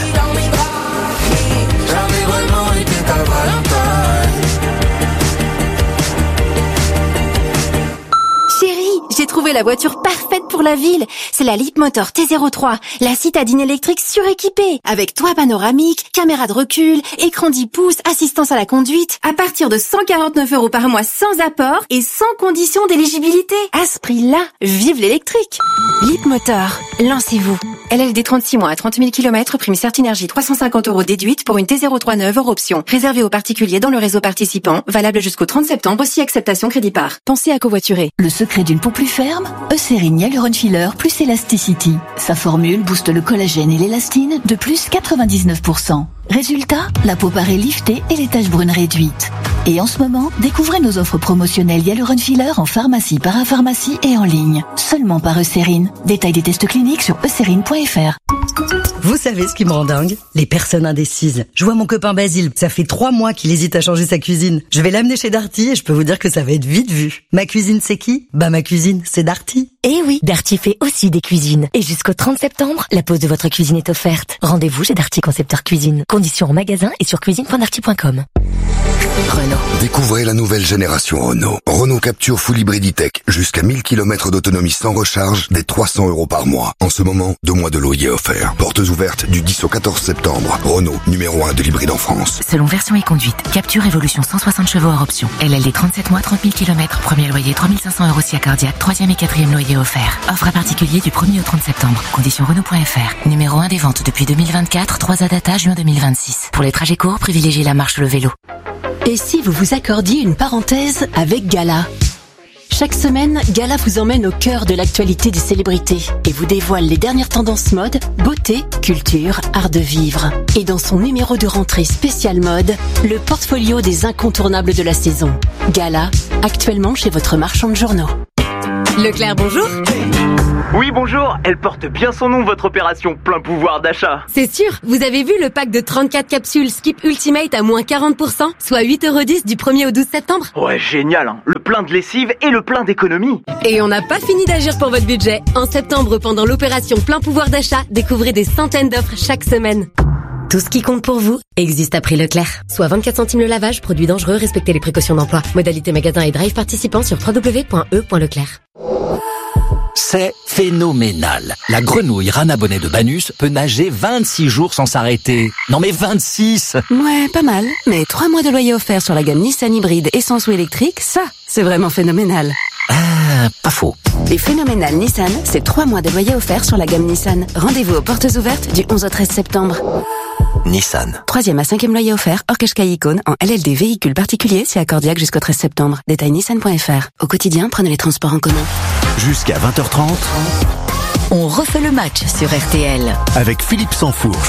C: Chérie, j'ai trouvé la voiture parfaite pour la ville. C'est la Leapmotor T03, la citadine électrique suréquipée, avec toit panoramique, caméra de recul, écran 10 pouces, assistance à la conduite, à partir de 149 € par mois sans apport et sans condition d'éligibilité. À ce prix-là, vive l'électrique. Leapmotor, lancez-vous. LLD 36 mois à 30 000 km, prime Certinergie 350 € déduite pour une T03 neuve hors option. Réservée aux particuliers dans le réseau participant, valable jusqu'au 30 septembre si acceptation crédit par. Pensez à covoiturer.
P: Le secret d'une peau plus ferme, Eucérine Hyaluron Filler plus Elasticity. Sa formule booste le collagène et l'élastine de plus 99%. Résultat, la peau paraît liftée et les taches brunes réduites. Et en ce moment, découvrez nos offres promotionnelles Hyaluron Filler en pharmacie, parapharmacie et en ligne. Seulement par Eucérine. Détail des tests cliniques sur eucérine.fr.
G: Vous savez ce qui me rend dingue? Les personnes indécises. Je vois mon copain Basile, ça fait 3 mois qu'il hésite à changer sa cuisine. Je vais l'amener chez Darty et je peux vous dire que ça va être vite vu. Ma cuisine, c'est qui? Bah ma cuisine, c'est Darty.
N: Eh oui, Darty fait aussi des cuisines. Et jusqu'au 30 septembre, la pose de votre cuisine est offerte. Rendez-vous chez Darty Concepteur Cuisine. Conditions en magasin et sur cuisine.darty.com.
J: Renault.
K: Découvrez la nouvelle génération Renault. Renault Capture Full Hybrid E-Tech. Jusqu'à 1000 km d'autonomie sans recharge, dès 300 € par mois. En ce moment, 2 mois de loyer offerts. Portes ouvertes du 10 au 14 septembre. Renault, numéro 1 de l'hybride en France.
J: Selon version et conduite, Capture Evolution 160 chevaux hors option. LLD 37 mois, 30 000 km. Premier loyer 3500 € si accordiaque. 3e et 4e loyer offert. Offre à particulier du 1er au 30 septembre. Conditions Renault.fr. Numéro 1 des ventes depuis 2024. 3 data juin 2026. Pour les trajets courts, privilégiez la marche ou le vélo.
L: Et si vous vous accordiez une parenthèse avec Gala ? Chaque semaine, Gala vous emmène au cœur de l'actualité des célébrités et vous dévoile les dernières tendances mode, beauté, culture, art de vivre. Et dans son numéro de rentrée spécial mode, le portfolio des incontournables de la saison. Gala, actuellement chez votre marchand de journaux.
X: Leclerc, bonjour.
Y: Oui, bonjour. Elle porte bien son nom, votre opération plein pouvoir d'achat.
X: C'est sûr. Vous avez vu le pack de 34 capsules Skip Ultimate à moins 40%, soit 8,10 € du 1er au 12 septembre?
Y: Ouais, génial, hein. Le plein de lessive et le plein d'économie.
X: Et on n'a pas fini d'agir pour votre budget. En septembre, pendant l'opération plein pouvoir d'achat, découvrez des centaines d'offres chaque semaine.
L: Tout ce qui compte pour vous existe à prix Leclerc. Soit 24 centimes le lavage, produit dangereux, respectez les précautions d'emploi. Modalité magasin et drive participants sur www.e.leclerc.
Z: C'est phénoménal. La grenouille rana bonnet de Banus peut nager 26 jours sans s'arrêter. Non mais 26!
L: Ouais, pas mal. Mais 3 mois de loyer offert sur la gamme Nissan hybride essence ou électrique, ça, c'est vraiment phénoménal.
Z: Ah, pas faux.
L: Les phénoménales Nissan, c'est 3 mois de loyer offert sur la gamme Nissan. Rendez-vous aux portes ouvertes du 11 au 13 septembre.
Z: Nissan.
L: 3e à 5e loyer offert, hors Qashqai Icône, en LLD véhicule particulier, si accordiaque jusqu'au 13 septembre. Détail nissan.fr. Au quotidien, prenez les transports en commun.
Z: Jusqu'à 20h30.
J: On refait le match sur RTL.
Z: Avec Philippe Sansfourche.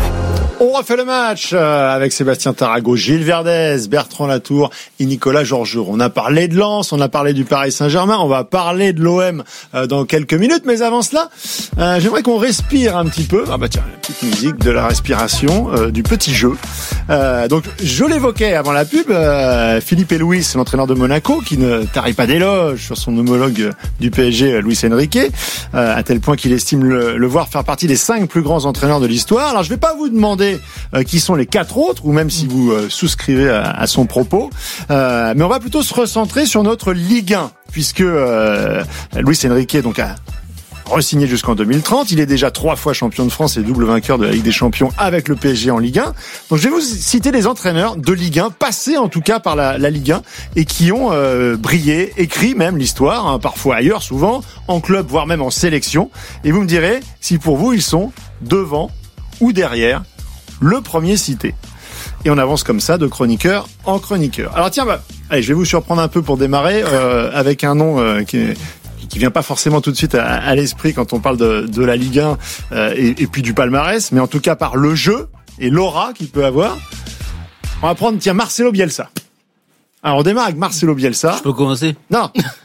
A: On refait le match avec Sébastien Tarago, Gilles Verdez, Bertrand Latour et Nicolas Georgerot. On a parlé de Lens, on a parlé du Paris Saint-Germain, on va parler de l'OM dans quelques minutes. Mais avant cela, j'aimerais qu'on respire un petit peu. Ah bah tiens, la petite musique de la respiration, du petit jeu. Donc je l'évoquais avant la pub, Philippe et Luis, l'entraîneur de Monaco, qui ne tarit pas d'éloges sur son homologue du PSG, Luis Enrique, à tel point qu'il estime le voir faire partie des 5 plus grands entraîneurs de l'histoire. Alors je vais pas vous demander qui sont les 4 autres, ou même si vous souscrivez à son propos, mais on va plutôt se recentrer sur notre Ligue 1, puisque Luis Enrique donc a re-signé jusqu'en 2030. Il est déjà 3 fois champion de France et double vainqueur de la Ligue des Champions avec le PSG en Ligue 1. Donc je vais vous citer des entraîneurs de Ligue 1, passés en tout cas par la Ligue 1, et qui ont brillé, écrit même l'histoire, hein, parfois ailleurs, souvent en club, voire même en sélection. Et vous me direz si pour vous ils sont devant ou derrière le premier cité. Et on avance comme ça de chroniqueur en chroniqueur. Alors tiens, allez, je vais vous surprendre un peu pour démarrer avec un nom qui vient pas forcément tout de suite à l'esprit quand on parle de la Ligue 1 et puis du palmarès, mais en tout cas par le jeu et l'aura qu'il peut avoir. On va prendre, tiens, Marcelo Bielsa. Alors on démarre avec Marcelo Bielsa.
D: Je peux commencer?
A: Non.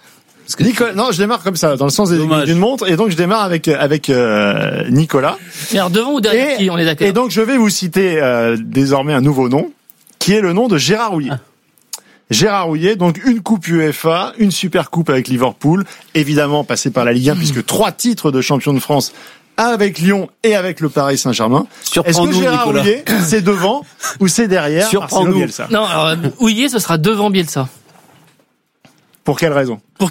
A: Non, je démarre comme ça, dans le sens d'une montre, et donc je démarre avec Nicolas.
F: Et alors devant ou derrière qui, on est d'accord?
A: Et donc je vais vous citer désormais un nouveau nom, qui est le nom de Gérard Houllier. Gérard Houllier, donc une coupe UEFA, une super coupe avec Liverpool, évidemment passé par la Ligue 1, puisque 3 titres de champion de France avec Lyon et avec le Paris Saint-Germain. Est-ce que Gérard Houllier, c'est devant ou c'est derrière Marcelo Bielsa?
F: Non, alors Houllier, ce sera devant Bielsa.
A: Pour quelle raison?
F: Pour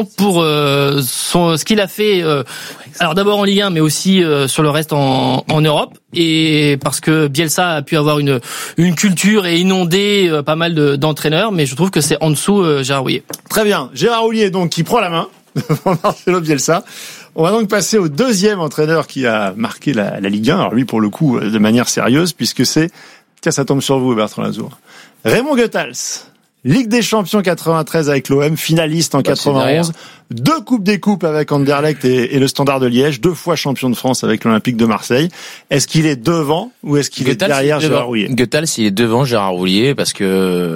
F: ce qu'il a fait, alors d'abord en Ligue 1, mais aussi sur le reste en Europe, et parce que Bielsa a pu avoir une culture et inonder pas mal d'entraîneurs, mais je trouve que c'est en dessous Gérard Houllier.
A: Très bien, Gérard Houllier donc qui prend la main devant Marcelo Bielsa. On va donc passer au deuxième entraîneur qui a marqué la Ligue 1, alors lui pour le coup de manière sérieuse, puisque c'est, tiens ça tombe sur vous Bertrand Latour, Raymond Goethals. Ligue des Champions 93 avec l'OM, finaliste en 91, 2 Coupes des Coupes avec Anderlecht et le Standard de Liège, 2 fois champion de France avec l'Olympique de Marseille. Est-ce qu'il est devant ou est-ce qu'il est derrière Gérard Houllier?
E: Goethals, il est devant Gérard Houllier parce qu'il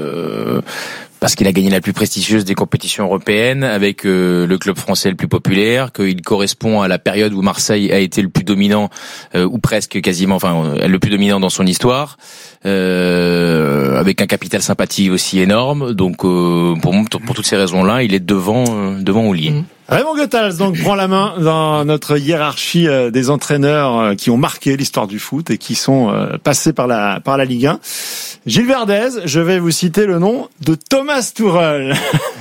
E: a gagné la plus prestigieuse des compétitions européennes avec le club français le plus populaire, qu'il correspond à la période où Marseille a été le plus dominant ou presque quasiment, enfin le plus dominant dans son histoire, avec un capital sympathie aussi énorme. Donc pour toutes ces raisons-là, il est devant Houllier.
A: Raymond Goethals donc prend la main dans notre hiérarchie des entraîneurs qui ont marqué l'histoire du foot et qui sont passés par la Ligue 1. Gilles Verdez, je vais vous citer le nom de Thomas Tuchel.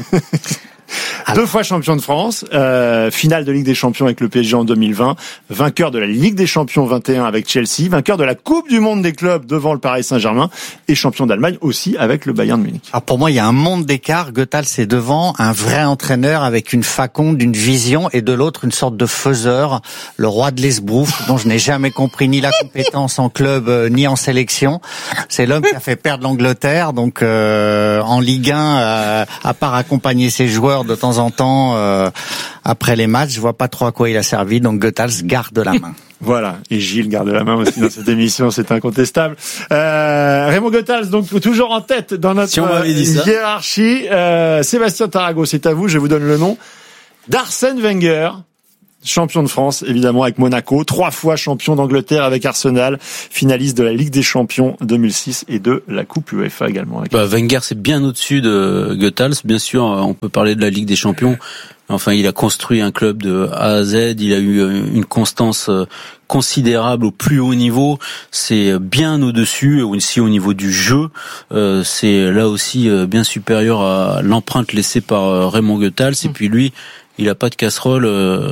A: 2 fois champion de France, finale de Ligue des Champions avec le PSG en 2020, vainqueur de la Ligue des Champions 21 avec Chelsea, vainqueur de la Coupe du Monde des clubs devant le Paris Saint-Germain et champion d'Allemagne aussi avec le Bayern de Munich.
B: Alors pour moi, il y a un monde d'écart. Goethals est devant, un vrai entraîneur avec une faconde, une vision, et de l'autre une sorte de faiseur, le roi de l'esbrouf, dont je n'ai jamais compris ni la compétence en club ni en sélection. C'est l'homme qui a fait perdre l'Angleterre, donc en Ligue 1, à part accompagner ses joueurs de temps en temps après les matchs, je vois pas trop à quoi il a servi, donc Goethals garde la main.
A: Voilà, et Gilles garde la main aussi dans cette émission, c'est incontestable. Raymond Goethals, donc toujours en tête dans notre hiérarchie. Sébastien Tarago, c'est à vous, je vous donne le nom d'Arsène Wenger. Champion de France, évidemment, avec Monaco, 3 fois champion d'Angleterre avec Arsenal, finaliste de la Ligue des Champions 2006 et de la Coupe UEFA également.
D: Wenger, c'est bien au-dessus de Goethals. Bien sûr, on peut parler de la Ligue des Champions. Enfin, il a construit un club de A à Z. Il a eu une constance considérable au plus haut niveau. C'est bien au-dessus, aussi au niveau du jeu. C'est là aussi bien supérieur à l'empreinte laissée par Raymond Goethals. Et puis lui, il a pas de casserole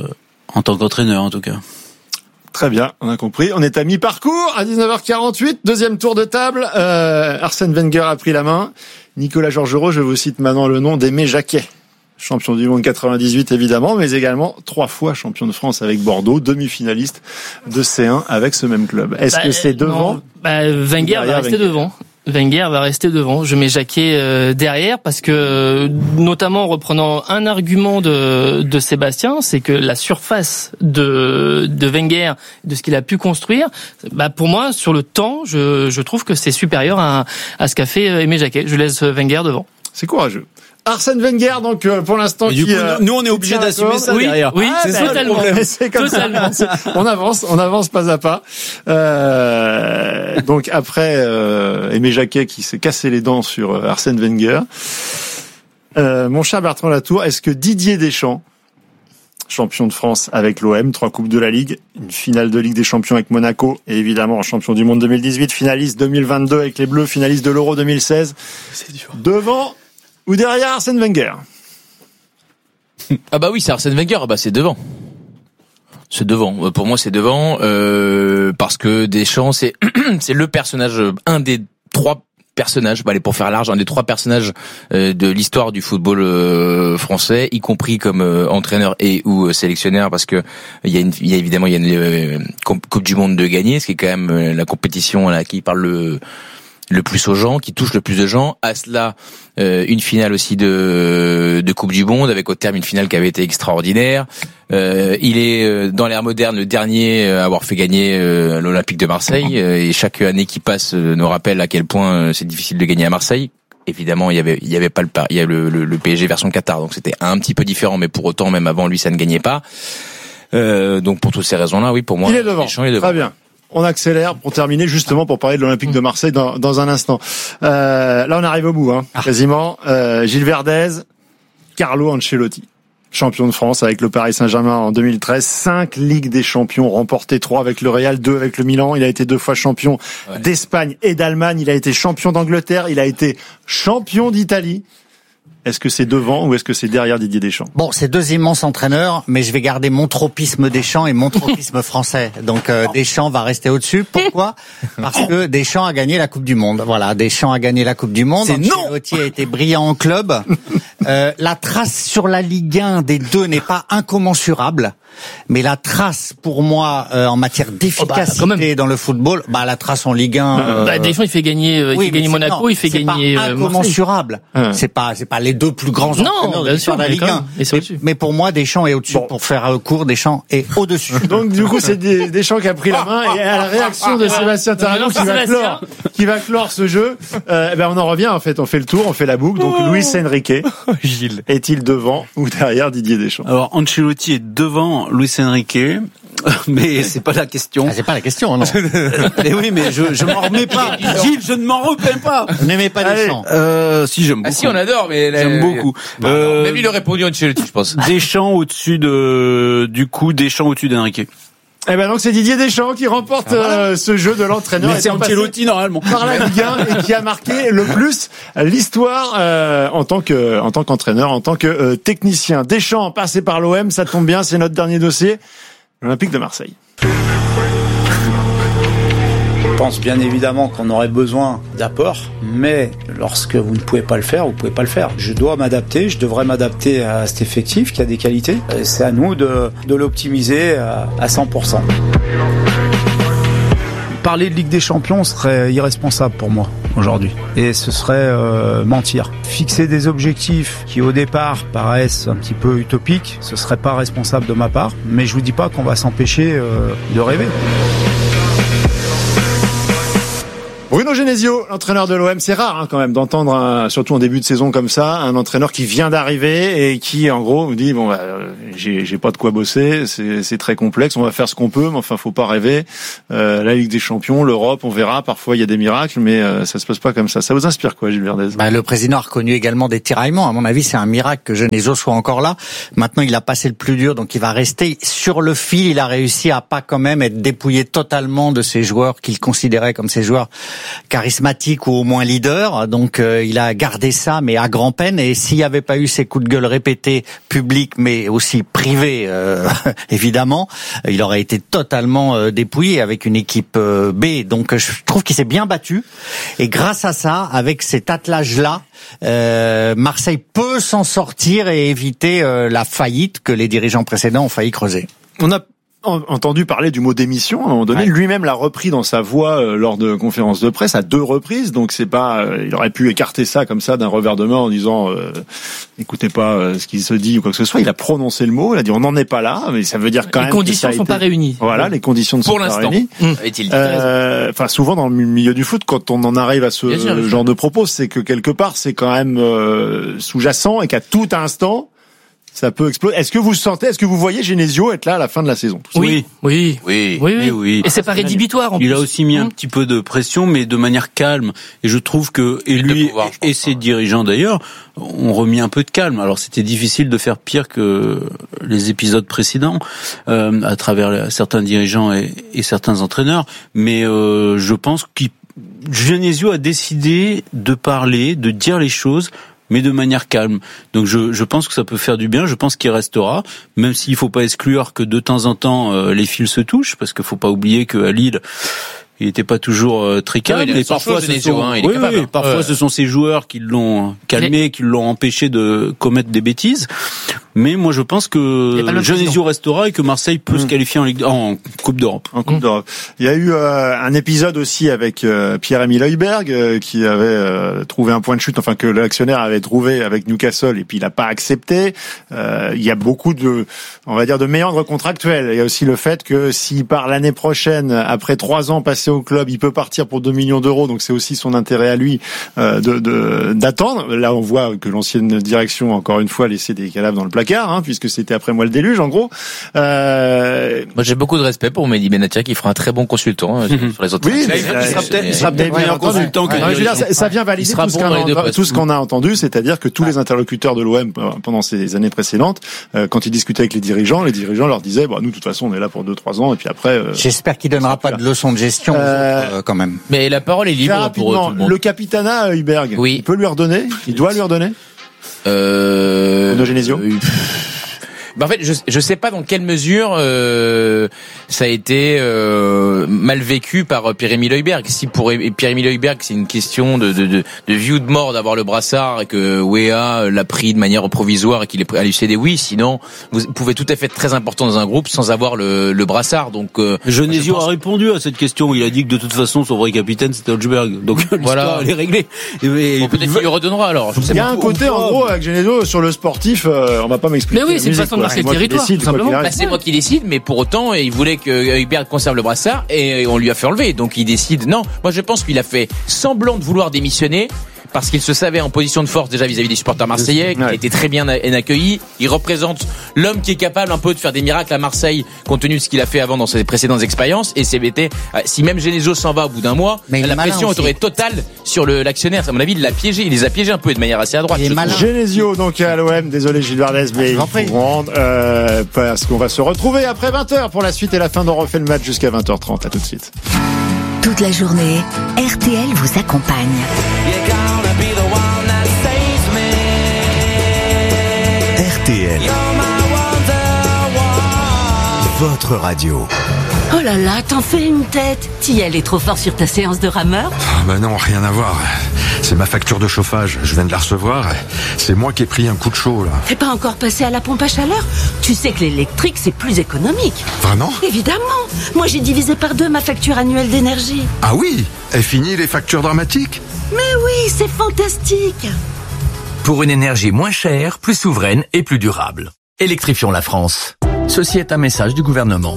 D: en tant qu'entraîneur, en tout cas.
A: Très bien, on a compris. On est à mi-parcours, à 19h48, deuxième tour de table. Arsène Wenger a pris la main. Nicolas Georgerot, je vous cite maintenant le nom d'Aimé Jacquet. Champion du monde 98 évidemment, mais également 3 fois champion de France avec Bordeaux, demi-finaliste de C1 avec ce même club. Est-ce que c'est devant?
F: Wenger va rester devant. Wenger va rester devant. Je mets Jacquet derrière parce que, notamment en reprenant un argument de Sébastien, c'est que la surface de Wenger, de ce qu'il a pu construire, pour moi, sur le temps, je trouve que c'est supérieur à ce qu'a fait Aimé Jacquet. Je laisse Wenger devant.
A: C'est courageux. Arsène Wenger, donc pour l'instant,
D: nous on est obligé d'assumer ça derrière.
F: Oui, c'est totalement.
A: C'est comme totalement. Ça. On avance pas à pas. Donc après Aimé Jacquet qui s'est cassé les dents sur Arsène Wenger. Mon cher Bertrand Latour, est-ce que Didier Deschamps, champion de France avec l'OM, 3 coupes de la Ligue, une finale de Ligue des Champions avec Monaco et évidemment champion du monde 2018, finaliste 2022 avec les Bleus, finaliste de l'Euro 2016, c'est dur. Devant ou derrière Arsène Wenger?
E: Ah bah oui, c'est Arsène Wenger, c'est devant. C'est devant. Pour moi, c'est devant parce que Deschamps, c'est le personnage, un des 3 personnages, allez, pour faire large, un des 3 personnages de l'histoire du football français, y compris comme entraîneur et ou sélectionneur, parce que il y a évidemment une Coupe du Monde de gagner, ce qui est quand même la compétition là qui parle le plus aux gens, qui touche le plus de gens. À cela, une finale aussi de Coupe du Monde, avec au terme une finale qui avait été extraordinaire. Il est dans l'ère moderne le dernier à avoir fait gagner l'Olympique de Marseille, et chaque année qui passe nous rappelle à quel point c'est difficile de gagner à Marseille. Évidemment, il y avait le PSG version Qatar, donc c'était un petit peu différent, mais pour autant, même avant lui, ça ne gagnait pas. Donc pour toutes ces raisons-là, oui, pour moi,
A: il est devant. Très bien. On accélère pour terminer, justement, pour parler de l'Olympique de Marseille dans un instant. Là, on arrive au bout, quasiment. Gilles Verdez, Carlo Ancelotti, champion de France avec le Paris Saint-Germain en 2013, 5 Ligues des Champions remportées, 3 avec le Real, 2 avec le Milan. Il a été 2 fois champion d'Espagne et d'Allemagne. Il a été champion d'Angleterre. Il a été champion d'Italie. Est-ce que c'est devant ou est-ce que c'est derrière Didier Deschamps?
B: Bon, c'est 2 immenses entraîneurs, mais je vais garder mon tropisme Deschamps et mon tropisme français. Donc Deschamps va rester au-dessus. Pourquoi? Parce que Deschamps a gagné la Coupe du Monde. Voilà, Deschamps a gagné la Coupe du Monde. Ancelotti a été brillant en club. La trace sur la Ligue 1 des deux n'est pas incommensurable. Mais la trace, pour moi, en matière d'efficacité dans le football, la trace en Ligue 1.
F: Deschamps, il fait gagner Monaco, il fait gagner
B: Marseille. C'est pas incommensurable. C'est pas les 2 plus grands entraîneurs de l'histoire de la Ligue 1. Mais pour moi, Deschamps est au-dessus. Pour faire court, Deschamps est au-dessus.
A: Donc, du coup, c'est Deschamps qui a pris la main, et à la réaction de Sébastien Taragon qui va clore ce jeu, on en revient, en fait. On fait le tour, on fait la boucle. Donc, Luis Enrique, Gilles, est-il devant ou derrière Didier Deschamps?
D: Alors, Ancelotti est devant Luis Enrique. Mais c'est pas la question.
B: C'est pas la question, non.
D: Mais oui, mais je m'en remets pas. Gilles, je ne m'en remets pas.
B: Vous n'aimez pas Deschamps?
D: Si, j'aime beaucoup.
E: Si, on adore, mais
D: j'aime beaucoup.
E: Même il aurait répondu à Ancelotti, je pense.
D: Deschamps au-dessus Deschamps au-dessus d'Enrique.
A: Eh ben donc c'est Didier Deschamps qui remporte ce jeu de l'entraîneur.
D: Mais c'est Ancelotti normalement.
A: Par la Ligue 1 et qui a marqué le plus l'histoire en tant qu'entraîneur, en tant que technicien. Deschamps passé par l'OM, ça tombe bien, c'est notre dernier dossier. L'Olympique de Marseille.
I: Je pense bien évidemment qu'on aurait besoin d'apports, mais lorsque vous ne pouvez pas le faire, vous ne pouvez pas le faire. Je dois m'adapter, je devrais m'adapter à cet effectif qui a des qualités. Et c'est à nous de l'optimiser à 100%. Parler de Ligue des Champions serait irresponsable pour moi aujourd'hui. Et ce serait mentir. Fixer des objectifs qui au départ paraissent un petit peu utopiques, ce serait pas responsable de ma part. Mais je vous dis pas qu'on va s'empêcher de rêver.
A: Bruno Genesio, l'entraîneur de l'OM, c'est rare quand même d'entendre, surtout en début de saison comme ça, un entraîneur qui vient d'arriver et qui en gros vous dit j'ai pas de quoi bosser, c'est très complexe, on va faire ce qu'on peut, mais enfin faut pas rêver. La Ligue des Champions, l'Europe, on verra, parfois il y a des miracles, mais ça se passe pas comme ça. Ça vous inspire quoi, Gilles Verdez?
B: Le président a reconnu également des tiraillements. À mon avis, c'est un miracle que Genesio soit encore là. Maintenant, il a passé le plus dur, donc il va rester sur le fil. Il a réussi à pas quand même être dépouillé totalement de ses joueurs qu'il considérait comme ses joueurs charismatique ou au moins leader, donc il a gardé ça mais à grand-peine, et s'il n'y avait pas eu ces coups de gueule répétés publics mais aussi privés évidemment, il aurait été totalement dépouillé avec une équipe B. Donc je trouve qu'il s'est bien battu, et grâce à ça, avec cet attelage-là, Marseille peut s'en sortir et éviter la faillite que les dirigeants précédents ont failli creuser.
A: On a entendu parler du mot démission à un moment donné. Ouais. Lui-même l'a repris dans sa voix lors de conférences de presse à 2 reprises. Donc c'est pas, il aurait pu écarter ça comme ça d'un revers de main en disant écoutez pas ce qui se dit ou quoi que ce soit. Il a prononcé le mot. Il a dit on n'en est pas là, mais ça veut dire quand même
F: les conditions ne sont pas réunies.
A: Voilà, les conditions ne sont pas réunies. Enfin souvent dans le milieu du foot, quand on en arrive à ce genre de propos, c'est que quelque part c'est quand même sous-jacent et qu'à tout instant ça peut exploser. Est-ce que vous voyez Genesio être là à la fin de la saison?
D: Oui.
F: Et c'est pas rédhibitoire en plus.
D: Il a aussi mis un petit peu de pression, mais de manière calme. Et je trouve que, et ses dirigeants d'ailleurs, ont remis un peu de calme. Alors c'était difficile de faire pire que les épisodes précédents, à travers certains dirigeants et certains entraîneurs. Mais je pense que Genesio a décidé de parler, de dire les choses, mais de manière calme. Donc je pense que ça peut faire du bien, je pense qu'il restera, même s'il faut pas exclure que de temps en temps les fils se touchent, parce qu'il faut pas oublier qu'à Lille, il était pas toujours très calme, mais parfois ce sont ses joueurs qui l'ont calmé, qui l'ont empêché de commettre des bêtises. Mais moi je pense que Genesio restera et que Marseille peut se qualifier en Coupe d'Europe.
A: En Coupe d'Europe. Il y a eu un épisode aussi avec Pierre-Emile Højbjerg qui avait trouvé un point de chute, enfin que l'actionnaire avait trouvé avec Newcastle et puis il n'a pas accepté. Il y a beaucoup de, on va dire, de méandres contractuels. Il y a aussi le fait que s'il part l'année prochaine, après 3 ans passés au club, il peut partir pour 2 millions d'euros, donc c'est aussi son intérêt à lui d'attendre. Là on voit que l'ancienne direction, encore une fois, laissait des cadavres dans le placard, puisque c'était après moi le déluge en gros.
E: Moi j'ai beaucoup de respect pour Mehdi Benatia qui fera un très bon consultant sur les autres.
A: Oui, il sera peut-être meilleur consultant que. Ça vient valider tout ce qu'on a entendu, c'est-à-dire que tous les interlocuteurs de l'OM pendant ces années précédentes, quand ils discutaient avec les dirigeants leur disaient nous de toute façon on est là pour 2-3 ans et puis après.
B: J'espère qu'il donnera pas de leçons de gestion quand même.
E: Mais la parole est libre pour tout le monde.
A: Le capitanat Højbjerg, il peut lui redonner, il doit lui redonner. Genesio.
E: En fait, je sais pas dans quelle mesure ça a été mal vécu par Pierre-Emile Højbjerg. Si pour Pierre-Emile Højbjerg, c'est une question de vie ou de mort d'avoir le brassard et que Weah l'a pris de manière provisoire et qu'il est allé lui céder, oui. Sinon, vous pouvez tout à fait être très important dans un groupe sans avoir le brassard. Donc,
D: Genesio a répondu à cette question. Il a dit que de toute façon, son vrai capitaine c'était Højbjerg. Donc voilà, elle est réglée.
E: Bon, peut-être qu'il lui redonnera alors.
A: Il y a un côté en gros avec Genesio sur le sportif. On va pas m'expliquer.
F: Mais oui, c'est une façon de marquer le territoire.
E: C'est moi qui décide, mais pour autant, il voulait que Højbjerg conserve le brassard et on lui a fait enlever. Donc il décide. Non, moi je pense qu'il a fait semblant de vouloir démissionner, parce qu'il se savait en position de force déjà vis-à-vis des supporters marseillais, qui étaient très bien accueillis. Il représente l'homme qui est capable un peu de faire des miracles à Marseille, compte tenu de ce qu'il a fait avant dans ses précédentes expériences. Et si même Genesio s'en va au bout d'un mois, la pression aurait totale sur l'actionnaire. À mon avis, il les a piégés un peu de manière assez à droite.
A: Genesio donc à l'OM. Désolé Gilles Verdez, mais il faut rendre parce qu'on va se retrouver après 20h pour la suite et la fin. On refait le match jusqu'à 20h30. À tout de suite.
J: Toute la journée, RTL vous accompagne.
H: RTL, votre radio.
L: Oh là là, t'en fais une tête. T'y allais trop fort sur ta séance de rameur?
R: Bah non, rien à voir. C'est ma facture de chauffage, je viens de la recevoir. C'est moi qui ai pris un coup de chaud là.
L: T'es pas encore passé à la pompe à chaleur? Tu sais que l'électrique c'est plus économique.
R: Vraiment?
L: Évidemment. Moi j'ai divisé par 2 ma facture annuelle d'énergie.
R: Ah oui? Et fini les factures dramatiques?
L: Mais oui, c'est fantastique.
Z: Pour une énergie moins chère, plus souveraine et plus durable. Électrifions la France. Ceci est un message du gouvernement.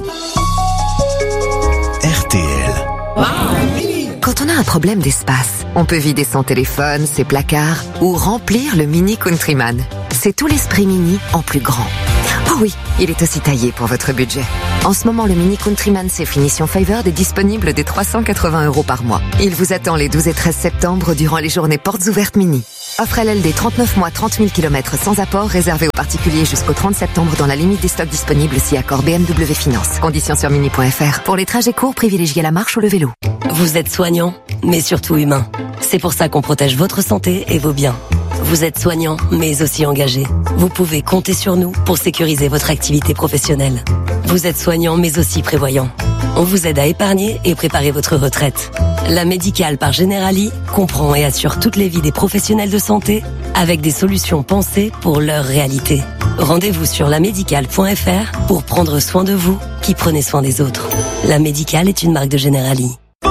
H: RTL.
J: Quand on a un problème d'espace, on peut vider son téléphone, ses placards ou remplir le Mini Countryman. C'est tout l'esprit Mini en plus grand. Oh oui, il est aussi taillé pour votre budget. En ce moment, le Mini Countryman C Finition Favored est disponible dès 380 € par mois. Il vous attend les 12 et 13 septembre durant les journées portes ouvertes Mini. Offre LLD 39 mois, 30 000 km sans apport, réservé aux particuliers jusqu'au 30 septembre dans la limite des stocks disponibles si accord BMW Finance. Conditions sur mini.fr. Pour les trajets courts, privilégiez la marche ou le vélo.
L: Vous êtes soignant, mais surtout humain. C'est pour ça qu'on protège votre santé et vos biens. Vous êtes soignant, mais aussi engagé. Vous pouvez compter sur nous pour sécuriser votre activité professionnelle. Vous êtes soignant, mais aussi prévoyant. On vous aide à épargner et préparer votre retraite. La Médicale par Generali comprend et assure toutes les vies des professionnels de santé avec des solutions pensées pour leur réalité. Rendez-vous sur lamédicale.fr pour prendre soin de vous qui prenez soin des autres. La Médicale est une marque de Generali.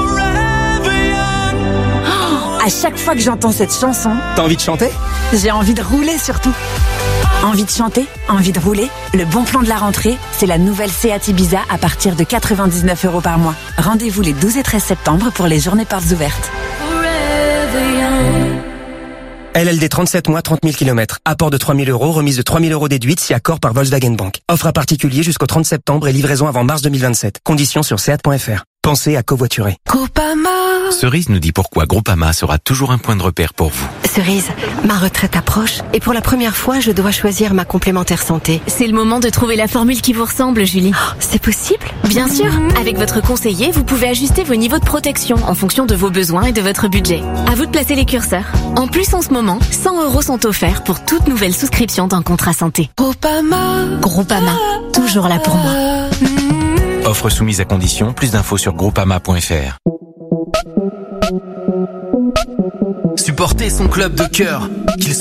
M: À chaque fois que j'entends cette chanson,
O: t'as envie de chanter?
M: J'ai envie de rouler surtout. Envie de chanter, envie de rouler. Le bon plan de la rentrée, c'est la nouvelle Seat Ibiza à partir de 99 € par mois. Rendez-vous les 12 et 13 septembre pour les journées portes ouvertes.
O: LLD 37 mois, 30 000 km. Apport de 3 000 €, remise de 3 000 € déduite si accord par Volkswagen Bank. Offre à particulier jusqu'au 30 septembre et livraison avant mars 2027. Conditions sur seat.fr. Pensez à covoiturer.
M: Groupama.
Q: Cerise nous dit pourquoi Groupama sera toujours un point de repère pour vous.
S: Cerise, ma retraite approche et pour la première fois, je dois choisir ma complémentaire santé.
T: C'est le moment de trouver la formule qui vous ressemble, Julie.
S: Oh, c'est possible?
T: Bien sûr. Avec votre conseiller, vous pouvez ajuster vos niveaux de protection en fonction de vos besoins et de votre budget. À vous de placer les curseurs. En plus, en ce moment, 100 € sont offerts pour toute nouvelle souscription d'un contrat santé.
S: Groupama.
T: Groupama, toujours là pour moi.
Q: Offre soumise à condition. Plus d'infos sur groupama.fr.
U: Supporter son club de cœur, qu'il soit